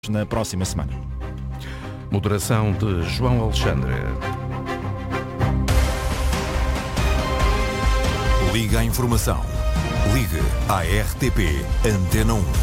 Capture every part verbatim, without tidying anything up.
na próxima semana. Moderação de João Alexandre. Liga à informação. Ligue à R T P Antena um.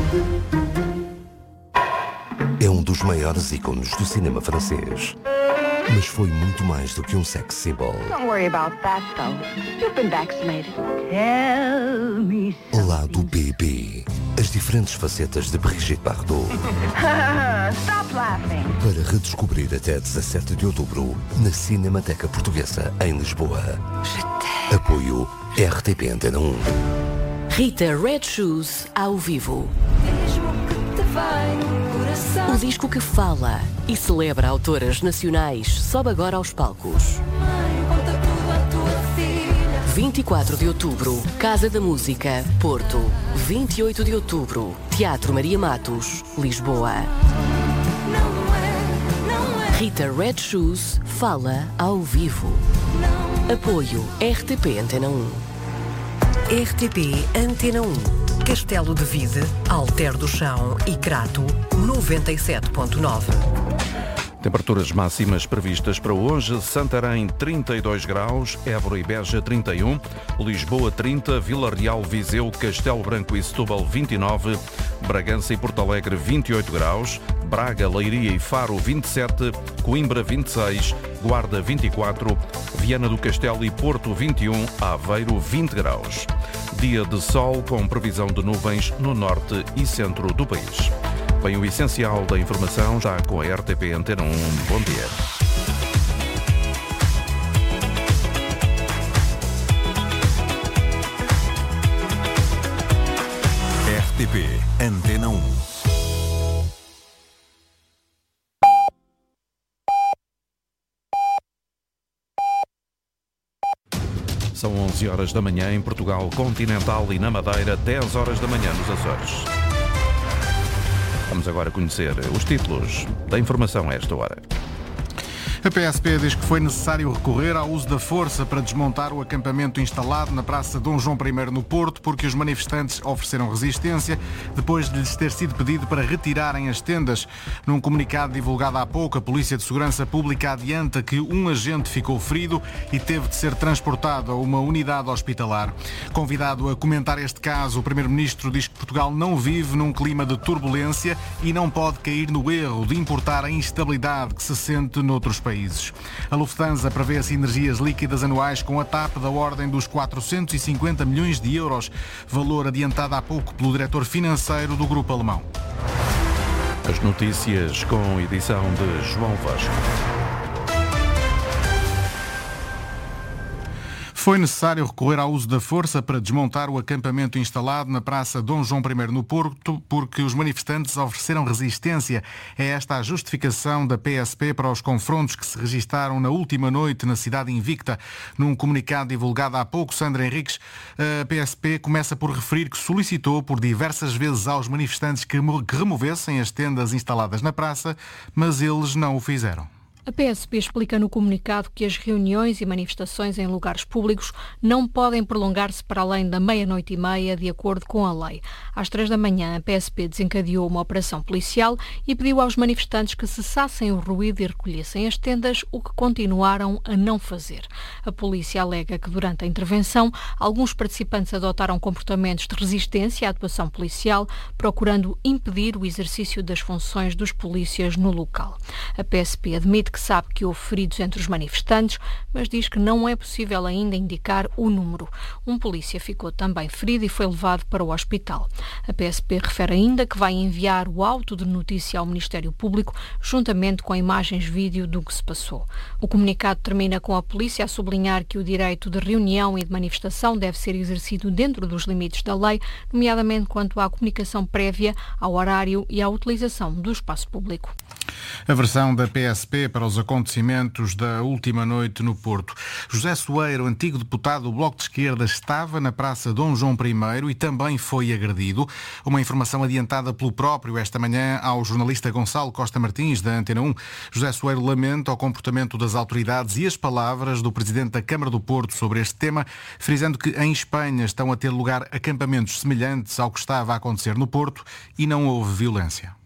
É um dos maiores ícones do cinema francês. Mas foi muito mais do que um sex symbol. Don't worry about that, though. You've been vaccinated. Tell me something. Lado B B. As diferentes facetas de Brigitte Bardot. Stop laughing. Para redescobrir até dezassete de outubro na Cinemateca Portuguesa em Lisboa. Apoio R T P Antena um. Rita Red Shoes ao vivo. O disco que fala e celebra autoras nacionais sobe agora aos palcos. vinte e quatro de outubro, Casa da Música, Porto. vinte e oito de outubro, Teatro Maria Matos, Lisboa. Rita Red Shoes fala ao vivo. Apoio R T P Antena um. R T P Antena um. Castelo de Vide, Alter do Chão e Crato, noventa e sete ponto nove. Temperaturas máximas previstas para hoje: Santarém trinta e dois graus, Évora e Beja trinta e um, Lisboa trinta, Vila Real, Viseu, Castelo Branco e Setúbal vinte e nove, Bragança e Porto Alegre vinte e oito graus, Braga, Leiria e Faro vinte e sete, Coimbra vinte e seis, Guarda vinte e quatro, Viana do Castelo e Porto vinte e um, Aveiro vinte graus. Dia de sol com previsão de nuvens no norte e centro do país. Bem, o essencial da informação já com a R T P Antena um. Bom dia. R T P Antena um. São onze horas da manhã em Portugal Continental e na Madeira, dez horas da manhã nos Açores. Vamos agora conhecer os títulos da informação a esta hora. A P S P diz que foi necessário recorrer ao uso da força para desmontar o acampamento instalado na Praça Dom João I no Porto, porque os manifestantes ofereceram resistência depois de lhes ter sido pedido para retirarem as tendas. Num comunicado divulgado há pouco, a Polícia de Segurança Pública adianta que um agente ficou ferido e teve de ser transportado a uma unidade hospitalar. Convidado a comentar este caso, o Primeiro-Ministro diz que Portugal não vive num clima de turbulência e não pode cair no erro de importar a instabilidade que se sente noutros países. A Lufthansa prevê sinergias líquidas anuais com a T A P da ordem dos quatrocentos e cinquenta milhões de euros, valor adiantado há pouco pelo diretor financeiro do grupo alemão. As notícias com edição de João Vasco. Foi necessário recorrer ao uso da força para desmontar o acampamento instalado na Praça Dom João I no Porto, porque os manifestantes ofereceram resistência. É esta a justificação da P S P para os confrontos que se registaram na última noite na cidade invicta. Num comunicado divulgado há pouco, Sandra Henriques, a P S P começa por referir que solicitou por diversas vezes aos manifestantes que removessem as tendas instaladas na praça, mas eles não o fizeram. A P S P explica no comunicado que as reuniões e manifestações em lugares públicos não podem prolongar-se para além da meia-noite e meia, de acordo com a lei. Às três da manhã, a P S P desencadeou uma operação policial e pediu aos manifestantes que cessassem o ruído e recolhessem as tendas, o que continuaram a não fazer. A polícia alega que, durante a intervenção, alguns participantes adotaram comportamentos de resistência à atuação policial, procurando impedir o exercício das funções dos polícias no local. A P S P admite que sabe que houve feridos entre os manifestantes, mas diz que não é possível ainda indicar o número. Um polícia ficou também ferido e foi levado para o hospital. A P S P refere ainda que vai enviar o auto de notícia ao Ministério Público, juntamente com imagens vídeo do que se passou. O comunicado termina com a polícia a sublinhar que o direito de reunião e de manifestação deve ser exercido dentro dos limites da lei, nomeadamente quanto à comunicação prévia, ao horário e à utilização do espaço público. A versão da P S P para os acontecimentos da última noite no Porto. José Soeiro, antigo deputado do Bloco de Esquerda, estava na Praça Dom João I e também foi agredido. Uma informação adiantada pelo próprio esta manhã ao jornalista Gonçalo Costa Martins, da Antena um. José Soeiro lamenta o comportamento das autoridades e as palavras do Presidente da Câmara do Porto sobre este tema, frisando que em Espanha estão a ter lugar acampamentos semelhantes ao que estava a acontecer no Porto e não houve violência.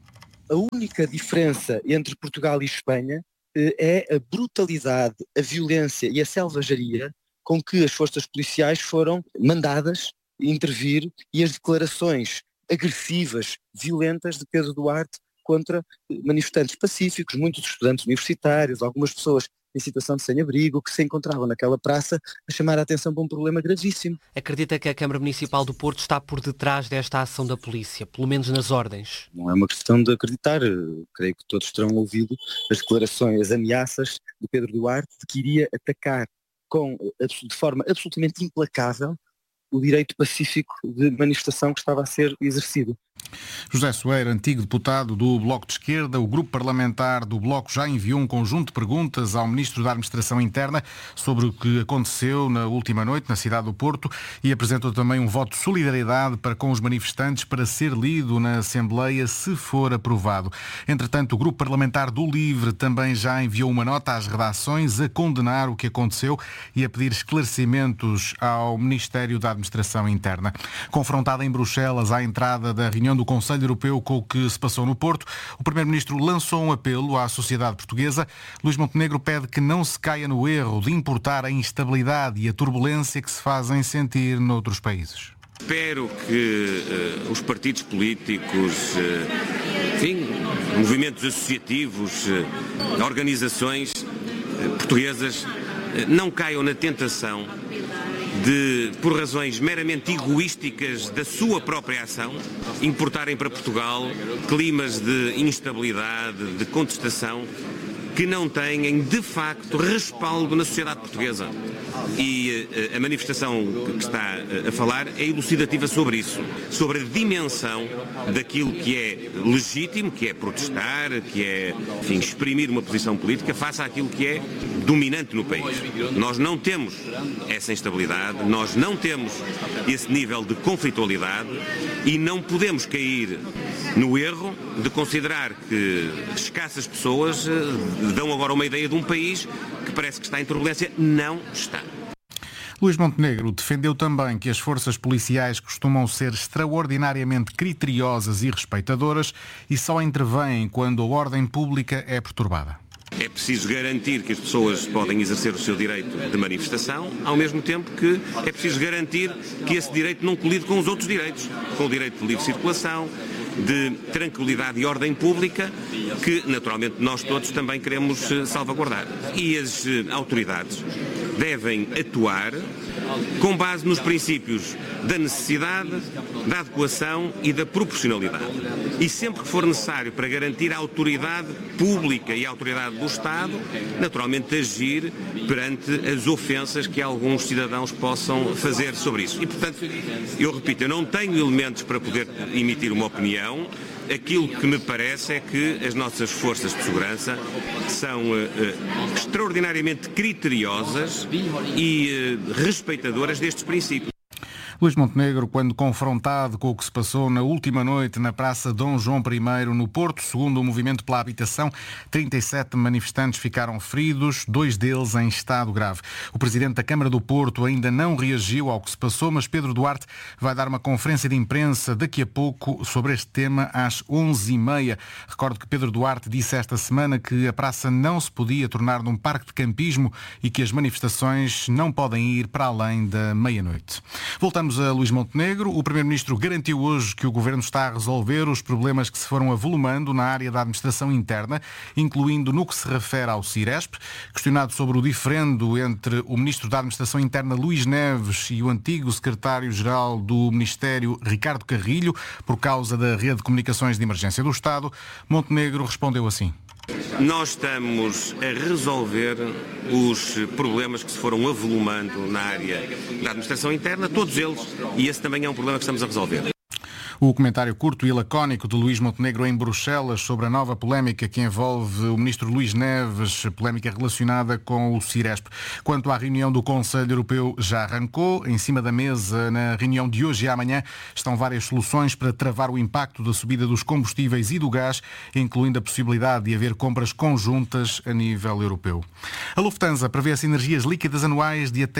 A única diferença entre Portugal e Espanha é a brutalidade, a violência e a selvageria com que as forças policiais foram mandadas intervir e as declarações agressivas, violentas de Pedro Duarte contra manifestantes pacíficos, muitos estudantes universitários, algumas pessoas em situação de sem-abrigo, que se encontravam naquela praça a chamar a atenção para um problema gravíssimo. Acredita que a Câmara Municipal do Porto está por detrás desta ação da polícia, pelo menos nas ordens? Não é uma questão de acreditar. Creio que todos terão ouvido as declarações, as ameaças de Pedro Duarte de que iria atacar com, de forma absolutamente implacável o direito pacífico de manifestação que estava a ser exercido. José Soeiro, antigo deputado do Bloco de Esquerda, o grupo parlamentar do Bloco já enviou um conjunto de perguntas ao Ministro da Administração Interna sobre o que aconteceu na última noite na cidade do Porto e apresentou também um voto de solidariedade para com os manifestantes para ser lido na Assembleia se for aprovado. Entretanto, o grupo parlamentar do Livre também já enviou uma nota às redações a condenar o que aconteceu e a pedir esclarecimentos ao Ministério da Administração Interna. Confrontado em Bruxelas à entrada da reunião do Conselho Europeu com o que se passou no Porto, o Primeiro-Ministro lançou um apelo à sociedade portuguesa. Luís Montenegro pede que não se caia no erro de importar a instabilidade e a turbulência que se fazem sentir noutros países. Espero que uh, os partidos políticos, uh, enfim, movimentos associativos, uh, organizações uh, portuguesas uh, não caiam na tentação de, por razões meramente egoísticas da sua própria ação, importarem para Portugal climas de instabilidade, de contestação, que não têm, de facto, respaldo na sociedade portuguesa. E a manifestação que está a falar é elucidativa sobre isso, sobre a dimensão daquilo que é legítimo, que é protestar, que é, enfim, exprimir uma posição política face àquilo que é dominante no país. Nós não temos essa instabilidade, nós não temos esse nível de conflitualidade e não podemos cair no erro de considerar que escassas pessoas dão agora uma ideia de um país que parece que está em turbulência. Não está. Luís Montenegro defendeu também que as forças policiais costumam ser extraordinariamente criteriosas e respeitadoras e só intervêm quando a ordem pública é perturbada. É preciso garantir que as pessoas podem exercer o seu direito de manifestação, ao mesmo tempo que é preciso garantir que esse direito não colide com os outros direitos, com o direito de livre circulação, de tranquilidade e ordem pública, que naturalmente nós todos também queremos salvaguardar. E as autoridades devem atuar com base nos princípios da necessidade, da adequação e da proporcionalidade. E sempre que for necessário para garantir a autoridade pública e a autoridade do Estado, naturalmente agir perante as ofensas que alguns cidadãos possam fazer sobre isso. E, portanto, eu repito, eu não tenho elementos para poder emitir uma opinião. Aquilo que me parece é que as nossas forças de segurança são uh, uh, extraordinariamente criteriosas e uh, respeitadoras destes princípios. Luís Montenegro, quando confrontado com o que se passou na última noite na Praça Dom João I no Porto, segundo o Movimento pela Habitação, trinta e sete manifestantes ficaram feridos, dois deles em estado grave. O Presidente da Câmara do Porto ainda não reagiu ao que se passou, mas Pedro Duarte vai dar uma conferência de imprensa daqui a pouco sobre este tema às onze e meia. Recordo que Pedro Duarte disse esta semana que a praça não se podia tornar num parque de campismo e que as manifestações não podem ir para além da meia-noite. Voltamos a Luís Montenegro. O Primeiro-Ministro garantiu hoje que o Governo está a resolver os problemas que se foram avolumando na área da administração interna, incluindo no que se refere ao Ciresp. Questionado sobre o diferendo entre o Ministro da Administração Interna, Luís Neves, e o antigo Secretário-Geral do Ministério, Ricardo Carrilho, por causa da rede de comunicações de emergência do Estado, Montenegro respondeu assim. Nós estamos a resolver os problemas que se foram avolumando na área da administração interna, todos eles, e esse também é um problema que estamos a resolver. O comentário curto e lacónico de Luís Montenegro em Bruxelas sobre a nova polémica que envolve o ministro Luís Neves, polémica relacionada com o Ciresp. Quanto à reunião do Conselho Europeu, já arrancou. Em cima da mesa, na reunião de hoje e amanhã, estão várias soluções para travar o impacto da subida dos combustíveis e do gás, incluindo a possibilidade de haver compras conjuntas a nível europeu. A Lufthansa prevê-se energias líquidas anuais de até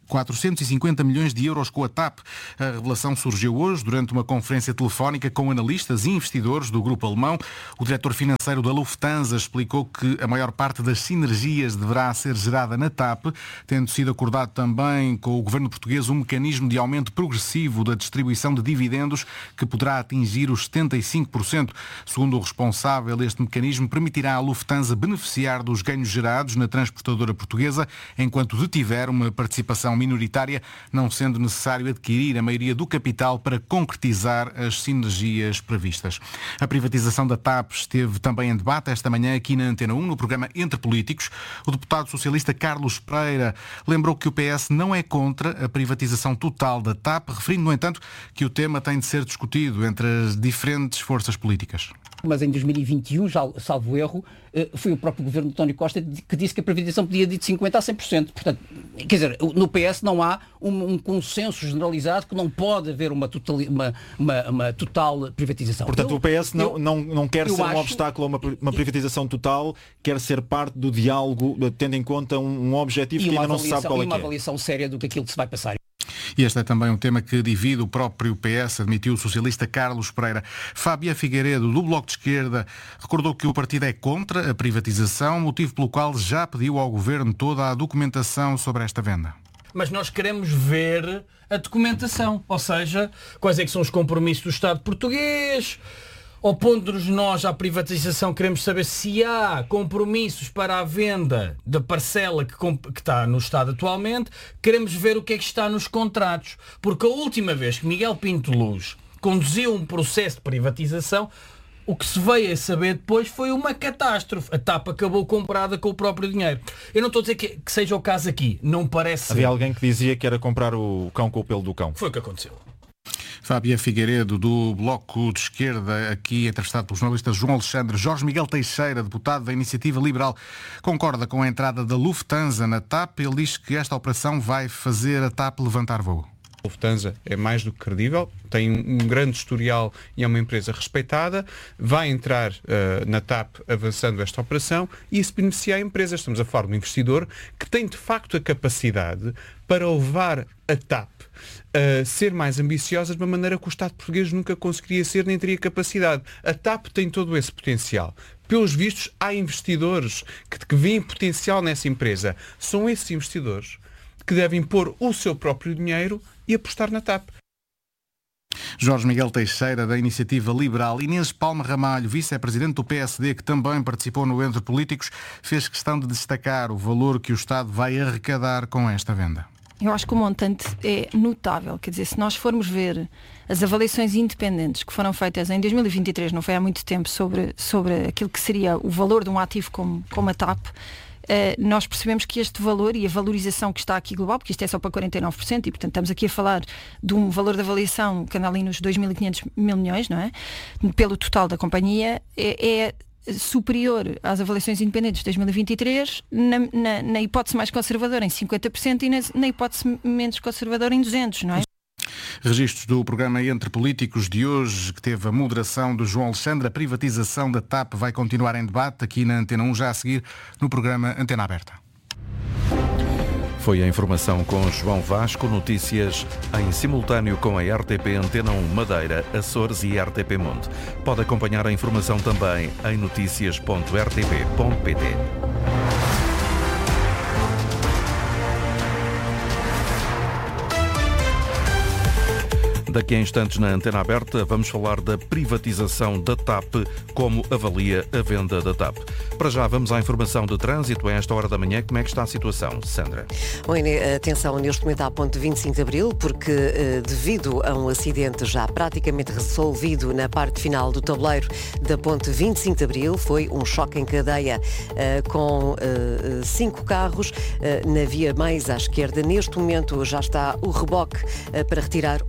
quatrocentos e cinquenta milhões de euros com a TAP. A revelação surgiu hoje durante uma conferência telefónica com analistas e investidores do grupo alemão. O diretor financeiro da Lufthansa explicou que a maior parte das sinergias deverá ser gerada na TAP, tendo sido acordado também com o governo português um mecanismo de aumento progressivo da distribuição de dividendos que poderá atingir os setenta e cinco por cento. Segundo o responsável, este mecanismo permitirá à Lufthansa beneficiar dos ganhos gerados na transportadora portuguesa enquanto detiver uma participação minoritária, não sendo necessário adquirir a maioria do capital para concretizar as sinergias previstas. A privatização da TAP esteve também em debate esta manhã aqui na Antena um, no programa Entre Políticos. O deputado socialista Carlos Pereira lembrou que o P S não é contra a privatização total da TAP, referindo, no entanto, que o tema tem de ser discutido entre as diferentes forças políticas. Mas em dois mil e vinte e um, salvo erro, foi o próprio governo de António Costa que disse que a privatização podia ir de cinquenta por cento a cem por cento. Portanto, quer dizer, no P S não há um, um consenso generalizado que não pode haver uma total, uma, uma, uma total privatização. Portanto, eu, o P S não, eu, não, não quer ser acho, um obstáculo a uma, uma privatização total, quer ser parte do diálogo, tendo em conta um, um objetivo que ainda não se sabe qual é que é. E uma avaliação séria do que aquilo que se vai passar. E este é também um tema que divide o próprio P S, admitiu o socialista Carlos Pereira. Fábia Figueiredo, do Bloco de Esquerda, recordou que o partido é contra a privatização, motivo pelo qual já pediu ao Governo toda a documentação sobre esta venda. Mas nós queremos ver a documentação, ou seja, quais é que são os compromissos do Estado português. Opondo-nos nós à privatização, queremos saber se há compromissos para a venda da parcela que, que está no Estado atualmente. Queremos ver o que é que está nos contratos. Porque a última vez que Miguel Pinto Luz conduziu um processo de privatização, o que se veio a saber depois foi uma catástrofe. A TAP acabou comprada com o próprio dinheiro. Eu não estou a dizer que, que seja o caso aqui. Não parece... Havia alguém que dizia que era comprar o cão com o pelo do cão. Foi o que aconteceu. Fábia Figueiredo, do Bloco de Esquerda, aqui entrevistado pelo jornalista João Alexandre. Jorge Miguel Teixeira, deputado da Iniciativa Liberal, concorda com a entrada da Lufthansa na TAP. Ele diz que esta operação vai fazer a TAP levantar voo. A Lufthansa é mais do que credível, tem um grande historial e é uma empresa respeitada, vai entrar uh, na TAP avançando esta operação e isso beneficia a empresa. Estamos a falar de um investidor que tem de facto a capacidade para levar a TAP a ser mais ambiciosa de uma maneira que o Estado português nunca conseguiria ser nem teria capacidade. A TAP tem todo esse potencial. Pelos vistos, há investidores que, que veem potencial nessa empresa. São esses investidores que devem pôr o seu próprio dinheiro e apostar na TAP. Jorge Miguel Teixeira, da Iniciativa Liberal. Inês Palma Ramalho, vice-presidente do P S D, que também participou no Entre Políticos, fez questão de destacar o valor que o Estado vai arrecadar com esta venda. Eu acho que o montante é notável. Quer dizer, se nós formos ver as avaliações independentes que foram feitas em dois mil e vinte e três, não foi há muito tempo, sobre, sobre aquilo que seria o valor de um ativo como, como a TAP, Uh, nós percebemos que este valor e a valorização que está aqui global, porque isto é só para quarenta e nove por cento e, portanto, estamos aqui a falar de um valor de avaliação que anda ali nos dois mil e quinhentos mil milhões, não é? Pelo total da companhia, é, é superior às avaliações independentes de dois mil e vinte e três, na, na, na hipótese mais conservadora em cinquenta por cento e na, na hipótese menos conservadora em duzentos por cento, não é? Registros do programa Entre Políticos de hoje, que teve a moderação do João Alexandre. A privatização da TAP vai continuar em debate aqui na Antena um, já a seguir no programa Antena Aberta. Foi a informação com João Vasco. Notícias em simultâneo com a R T P Antena um Madeira, Açores e R T P Monte. Pode acompanhar a informação também em noticias ponto r t p ponto p t. Daqui a instantes na Antena Aberta vamos falar da privatização da TAP, como avalia a venda da TAP. Para já vamos à informação de trânsito a esta hora da manhã. Como é que está a situação, Sandra? Oi, atenção neste momento à ponte vinte e cinco de Abril, porque devido a um acidente já praticamente resolvido na parte final do tabuleiro da ponte vinte e cinco de Abril, foi um choque em cadeia com cinco carros na via mais à esquerda. Neste momento já está o reboque para retirar o último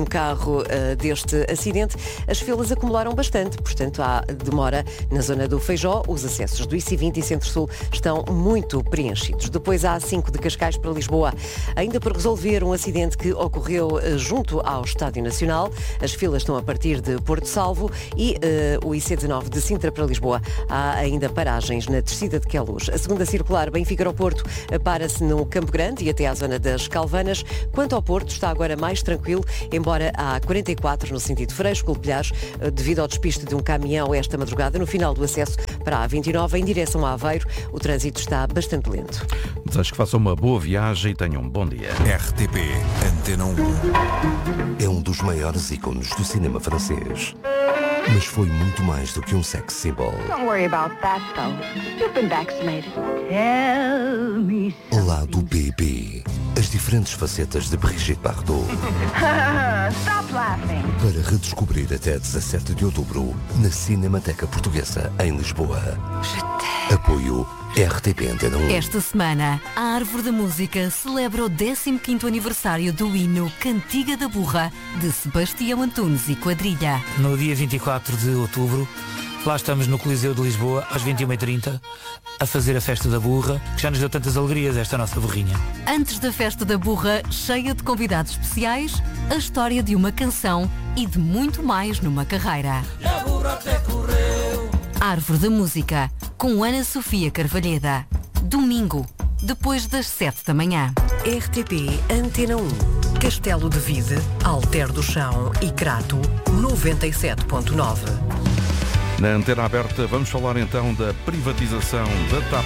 carro uh, deste acidente, as filas acumularam bastante, portanto há demora na zona do Feijó. Os acessos do I C vinte e Centro-Sul estão muito preenchidos. Depois há a A cinco de Cascais para Lisboa, ainda por resolver um acidente que ocorreu uh, junto ao Estádio Nacional. As filas estão a partir de Porto Salvo e uh, o I C dezanove de Sintra para Lisboa. Há ainda paragens na descida de Queluz. A segunda circular Benfica ao Porto uh, para-se no Campo Grande e até à zona das Calvanas. Quanto ao Porto, está agora mais tranquilo, embora há quarenta e quatro no sentido Freixo-Colpelhares, uh, devido ao despiste de um caminhão esta madrugada no final do acesso para a A vinte e nove em direção a Aveiro. O trânsito está bastante lento. Desejo que façam uma boa viagem e tenham um bom dia. R T P Antena um. É um dos maiores ícones do cinema francês. Mas foi muito mais do que um sex symbol. Don't worry about that, though. You've been vaccinated. Tell me Ao lado B B, as diferentes facetas de Brigitte Bardot. Stop laughing. Para redescobrir até dezassete de outubro na Cinemateca Portuguesa em Lisboa. Apoio R T P Antena um. Esta semana, a Árvore da Música celebra o décimo quinto aniversário do hino Cantiga da Burra, de Sebastião Antunes e Quadrilha. No dia vinte e quatro de outubro, lá estamos no Coliseu de Lisboa, às vinte e uma e trinta, a fazer a Festa da Burra, que já nos deu tantas alegrias, esta nossa burrinha. Antes da Festa da Burra, cheia de convidados especiais, a história de uma canção e de muito mais numa carreira. A burra até correu. Árvore da Música, com Ana Sofia Carvalheda. Domingo, depois das sete da manhã. R T P Antena um. Castelo de Vide, Alter do Chão e Crato, noventa e sete ponto nove. Na Antena Aberta vamos falar então da privatização da TAP.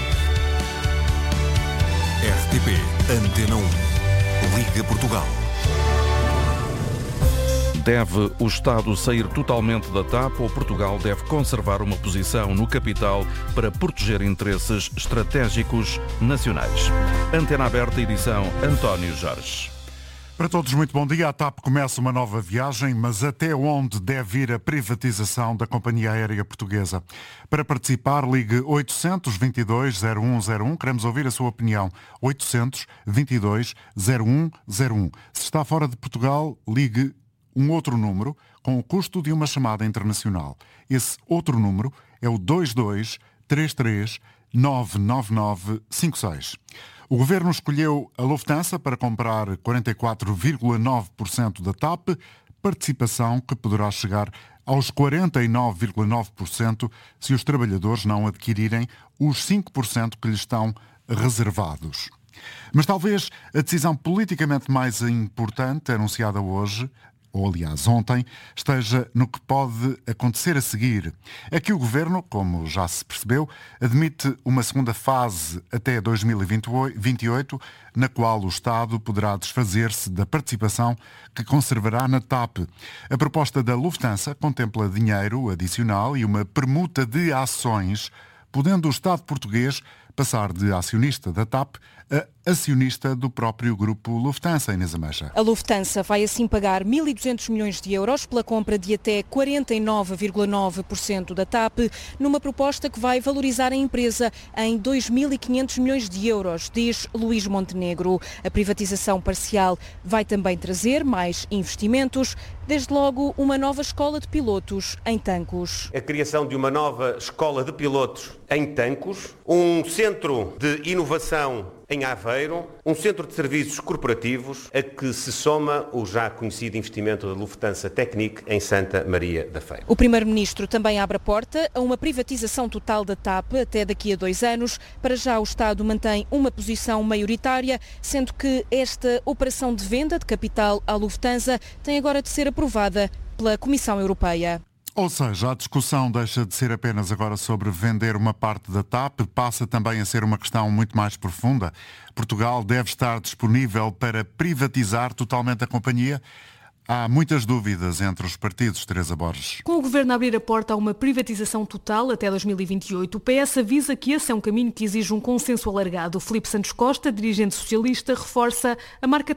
R T P Antena um. Liga Portugal. Deve o Estado sair totalmente da TAP ou Portugal deve conservar uma posição no capital para proteger interesses estratégicos nacionais? Antena Aberta, edição António Jorge. Para todos, muito bom dia. A TAP começa uma nova viagem, mas até onde deve ir a privatização da Companhia Aérea Portuguesa? Para participar, ligue oitocentos, vinte e dois, zero um zero um. Queremos ouvir a sua opinião. oitocentos, vinte e dois, zero um zero um. Se está fora de Portugal, ligue um outro número com o custo de uma chamada internacional. Esse outro número é o dois dois três três nove nove nove cinco seis. O Governo escolheu a Lufthansa para comprar quarenta e quatro vírgula nove por cento da TAP, participação que poderá chegar aos quarenta e nove vírgula nove por cento se os trabalhadores não adquirirem os cinco por cento que lhes estão reservados. Mas talvez a decisão politicamente mais importante anunciada hoje, ou aliás ontem, esteja no que pode acontecer a seguir. É que o Governo, como já se percebeu, admite uma segunda fase até dois mil e vinte e oito, na qual o Estado poderá desfazer-se da participação que conservará na TAP. A proposta da Lufthansa contempla dinheiro adicional e uma permuta de ações, podendo o Estado português passar de acionista da TAP a acionista do próprio grupo Lufthansa, Inês Ameixa. A Lufthansa vai assim pagar mil e duzentos milhões de euros pela compra de até quarenta e nove vírgula nove por cento da TAP, numa proposta que vai valorizar a empresa em dois mil e quinhentos milhões de euros, diz Luís Montenegro. A privatização parcial vai também trazer mais investimentos, desde logo uma nova escola de pilotos em Tancos. A criação de uma nova escola de pilotos em Tancos, um centro de inovação em Aveiro, um centro de serviços corporativos a que se soma o já conhecido investimento da Lufthansa Technik em Santa Maria da Feira. O Primeiro-Ministro também abre a porta a uma privatização total da TAP até daqui a dois anos. Para já o Estado mantém uma posição maioritária, sendo que esta operação de venda de capital à Lufthansa tem agora de ser aprovada pela Comissão Europeia. Ou seja, a discussão deixa de ser apenas agora sobre vender uma parte da TAP, passa também a ser uma questão muito mais profunda. Portugal deve estar disponível para privatizar totalmente a companhia? Há muitas dúvidas entre os partidos, Teresa Borges. Com o Governo a abrir a porta a uma privatização total até dois mil e vinte e oito, o P S avisa que esse é um caminho que exige um consenso alargado. Filipe Santos Costa, dirigente socialista, reforça a marca TAP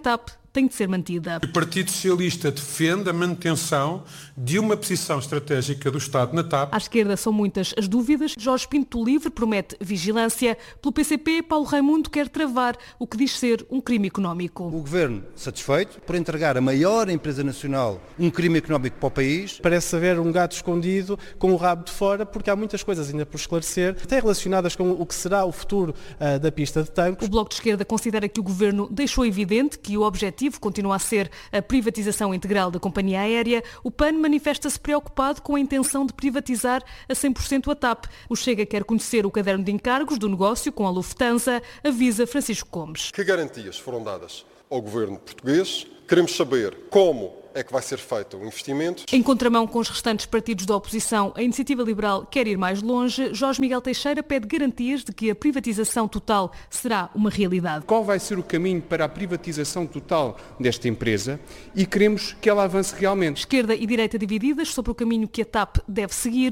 tem de ser mantida. O Partido Socialista defende a manutenção de uma posição estratégica do Estado na TAP. À esquerda são muitas as dúvidas. Jorge Pinto Livre promete vigilância. Pelo P C P, Paulo Raimundo quer travar o que diz ser um crime económico. O Governo satisfeito por entregar a maior empresa nacional um crime económico para o país. Parece haver um gato escondido com o rabo de fora, porque há muitas coisas ainda por esclarecer, até relacionadas com o que será o futuro uh, da pista de Tancos. O Bloco de Esquerda considera que o Governo deixou evidente que o objetivo continua a ser a privatização integral da companhia aérea. O P A N manifesta-se preocupado com a intenção de privatizar a cem por cento a TAP. O Chega quer conhecer o caderno de encargos do negócio com a Lufthansa, avisa Francisco Gomes. Que garantias foram dadas ao Governo português? Queremos saber como é que vai ser feito o investimento. Em contramão com os restantes partidos da oposição, a Iniciativa Liberal quer ir mais longe. Jorge Miguel Teixeira pede garantias de que a privatização total será uma realidade. Qual vai ser o caminho para a privatização total desta empresa e queremos que ela avance realmente. Esquerda e direita divididas sobre o caminho que a TAP deve seguir.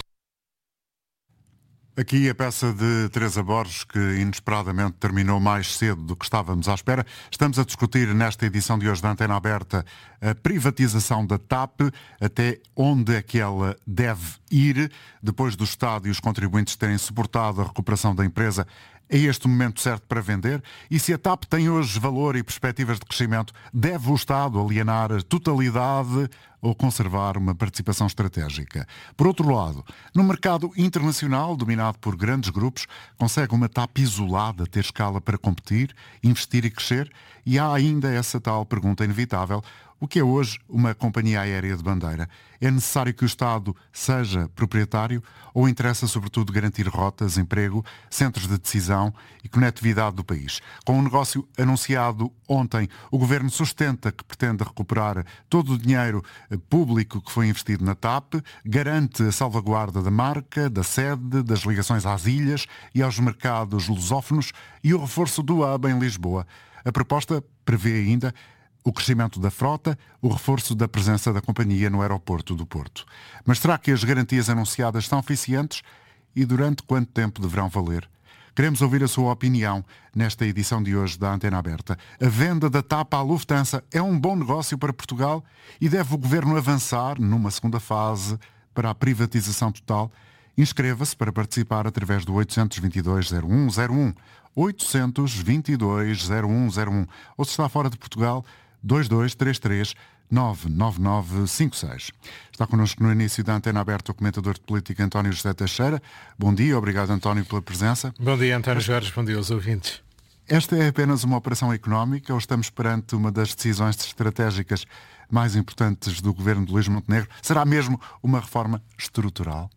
Aqui a peça de Teresa Borges, que inesperadamente terminou mais cedo do que estávamos à espera. Estamos a discutir nesta edição de hoje da Antena Aberta a privatização da TAP, até onde é que ela deve ir, depois do Estado e os contribuintes terem suportado a recuperação da empresa. É este o momento certo para vender? E se a TAP tem hoje valor e perspectivas de crescimento, deve o Estado alienar a totalidade ou conservar uma participação estratégica? Por outro lado, no mercado internacional, dominado por grandes grupos, consegue uma TAP isolada ter escala para competir, investir e crescer? E há ainda essa tal pergunta inevitável: o que é hoje uma companhia aérea de bandeira? É necessário que o Estado seja proprietário ou interessa sobretudo garantir rotas, emprego, centros de decisão e conectividade do país? Com o negócio anunciado ontem, o Governo sustenta que pretende recuperar todo o dinheiro público que foi investido na TAP, garante a salvaguarda da marca, da sede, das ligações às ilhas e aos mercados lusófonos e o reforço do hub em Lisboa. A proposta prevê ainda o crescimento da frota, o reforço da presença da companhia no aeroporto do Porto. Mas será que as garantias anunciadas são eficientes e durante quanto tempo deverão valer? Queremos ouvir a sua opinião nesta edição de hoje da Antena Aberta. A venda da TAP à Lufthansa é um bom negócio para Portugal e deve o Governo avançar numa segunda fase para a privatização total? Inscreva-se para participar através do oitocentos e vinte e dois, zero um zero um, oitocentos e vinte e dois, zero um zero um, ou se está fora de Portugal, dois dois três três, nove nove nove cinco seis. Está connosco no início da Antena Aberta o comentador de política António José Teixeira. Bom dia, obrigado António pela presença. Bom dia António Jorge, bom dia aos ouvintes. Esta é apenas uma operação económica ou estamos perante uma das decisões estratégicas mais importantes do governo de Luís Montenegro? Será mesmo uma reforma estrutural?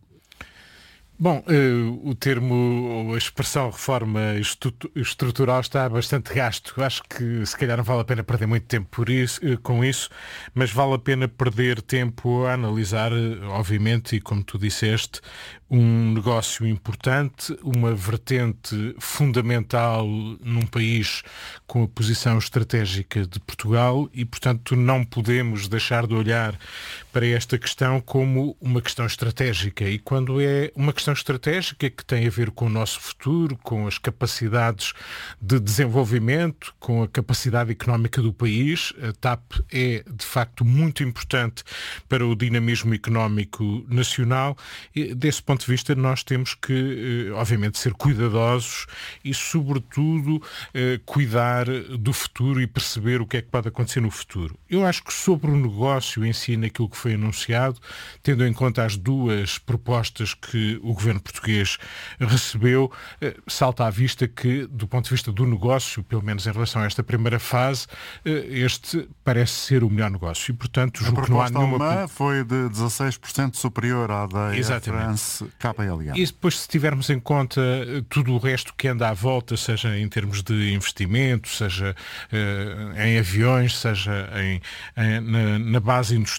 Bom, uh, o termo ou a expressão reforma estu- estrutural está bastante gasto. Acho que se calhar não vale a pena perder muito tempo por isso, uh, com isso, mas vale a pena perder tempo a analisar, uh, obviamente, e como tu disseste, um negócio importante, uma vertente fundamental num país com a posição estratégica de Portugal e, portanto, não podemos deixar de olhar para esta questão como uma questão estratégica. E quando é uma questão estratégica que tem a ver com o nosso futuro, com as capacidades de desenvolvimento, com a capacidade económica do país, a TAP é, de facto, muito importante para o dinamismo económico nacional. E, desse ponto de vista, nós temos que, obviamente, ser cuidadosos e, sobretudo, cuidar do futuro e perceber o que é que pode acontecer no futuro. Eu acho que sobre o negócio em si, naquilo que foi anunciado, tendo em conta as duas propostas que o governo português recebeu, salta à vista que, do ponto de vista do negócio, pelo menos em relação a esta primeira fase, este parece ser o melhor negócio. E, portanto, julgo que não há nenhuma... A proposta alemã foi de dezasseis por cento superior à da Air France K L M. E depois, se tivermos em conta tudo o resto que anda à volta, seja em termos de investimento, seja uh, em aviões, seja em, em, na, na base industrial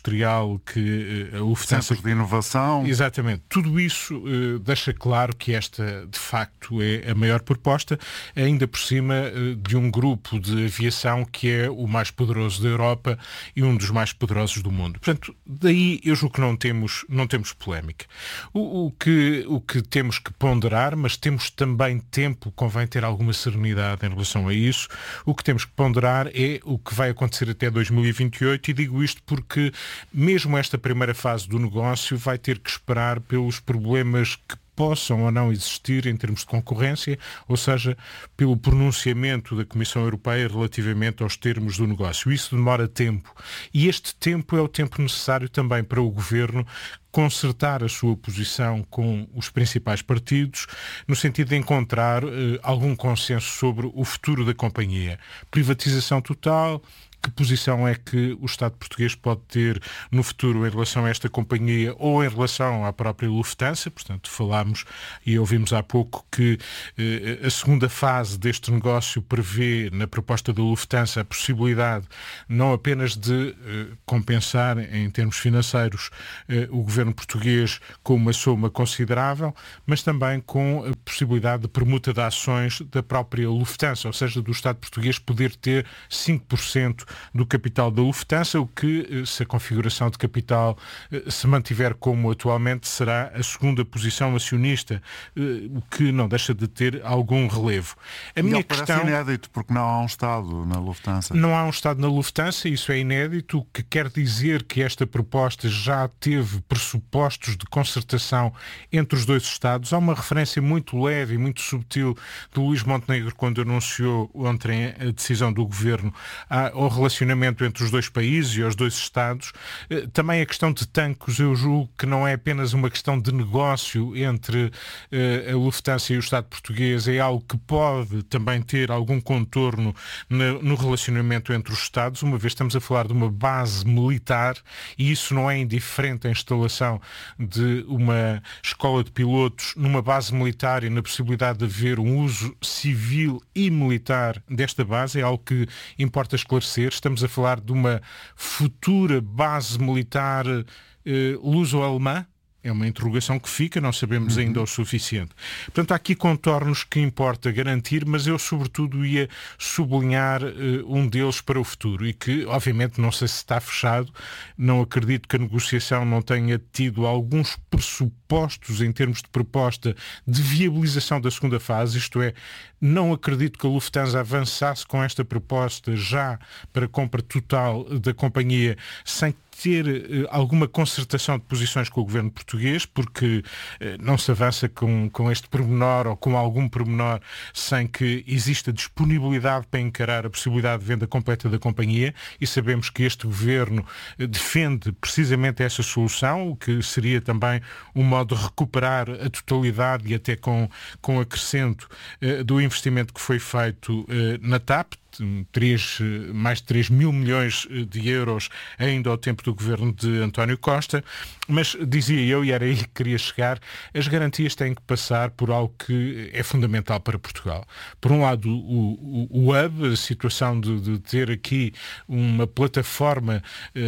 digital que a Lufthansa... Centros de inovação. Exatamente. Tudo isso uh, deixa claro que esta, de facto, é a maior proposta, ainda por cima uh, de um grupo de aviação que é o mais poderoso da Europa e um dos mais poderosos do mundo. Portanto, daí eu julgo que não temos, não temos polémica. O, o, que, o que temos que ponderar, mas temos também tempo, convém ter alguma serenidade em relação a isso, o que temos que ponderar é o que vai acontecer até dois mil e vinte e oito, e digo isto porque mesmo esta primeira fase do negócio vai ter que esperar pelos problemas que possam ou não existir em termos de concorrência, ou seja, pelo pronunciamento da Comissão Europeia relativamente aos termos do negócio. Isso demora tempo. E este tempo é o tempo necessário também para o Governo concertar a sua posição com os principais partidos, no sentido de encontrar eh, algum consenso sobre o futuro da companhia. Privatização total. Que posição é que o Estado português pode ter no futuro em relação a esta companhia ou em relação à própria Lufthansa? Portanto, falámos e ouvimos há pouco que eh, a segunda fase deste negócio prevê na proposta da Lufthansa a possibilidade não apenas de eh, compensar em termos financeiros eh, o governo português com uma soma considerável, mas também com a possibilidade de permuta de ações da própria Lufthansa, ou seja, do Estado português poder ter cinco por cento do capital da Lufthansa, o que, se a configuração de capital se mantiver como atualmente, será a segunda posição acionista, o que não deixa de ter algum relevo. A minha questão... Parece inédito, porque não há um Estado na Lufthansa. Não há um Estado na Lufthansa, isso é inédito, o que quer dizer que esta proposta já teve pressupostos de concertação entre os dois Estados. Há uma referência muito leve e muito subtil de Luís Montenegro quando anunciou ontem a decisão do Governo ao relacionamento entre os dois países e os dois Estados. Também a questão de tanques, eu julgo que não é apenas uma questão de negócio entre a Lufthansa e o Estado português, é algo que pode também ter algum contorno no relacionamento entre os Estados, uma vez estamos a falar de uma base militar, e isso não é indiferente à instalação de uma escola de pilotos numa base militar e na possibilidade de haver um uso civil e militar desta base, é algo que importa esclarecer. Estamos a falar de uma futura base militar eh, luso-alemã? É uma interrogação que fica, não sabemos ainda o suficiente. Portanto, há aqui contornos que importa garantir, mas eu sobretudo ia sublinhar uh, um deles para o futuro e que, obviamente, não sei se está fechado, não acredito que a negociação não tenha tido alguns pressupostos em termos de proposta de viabilização da segunda fase, isto é, não acredito que a Lufthansa avançasse com esta proposta já para a compra total da companhia sem ter uh, alguma concertação de posições com o governo português, porque uh, não se avança com, com este pormenor ou com algum pormenor sem que exista disponibilidade para encarar a possibilidade de venda completa da companhia, e sabemos que este governo uh, defende precisamente essa solução, o que seria também um modo de recuperar a totalidade e até com, com acrescento uh, do investimento que foi feito uh, na TAP, três, mais de três mil milhões de euros ainda ao tempo do governo de António Costa, mas dizia eu, e era aí que queria chegar, as garantias têm que passar por algo que é fundamental para Portugal. Por um lado, o, o, o hub, a situação de, de ter aqui uma plataforma eh,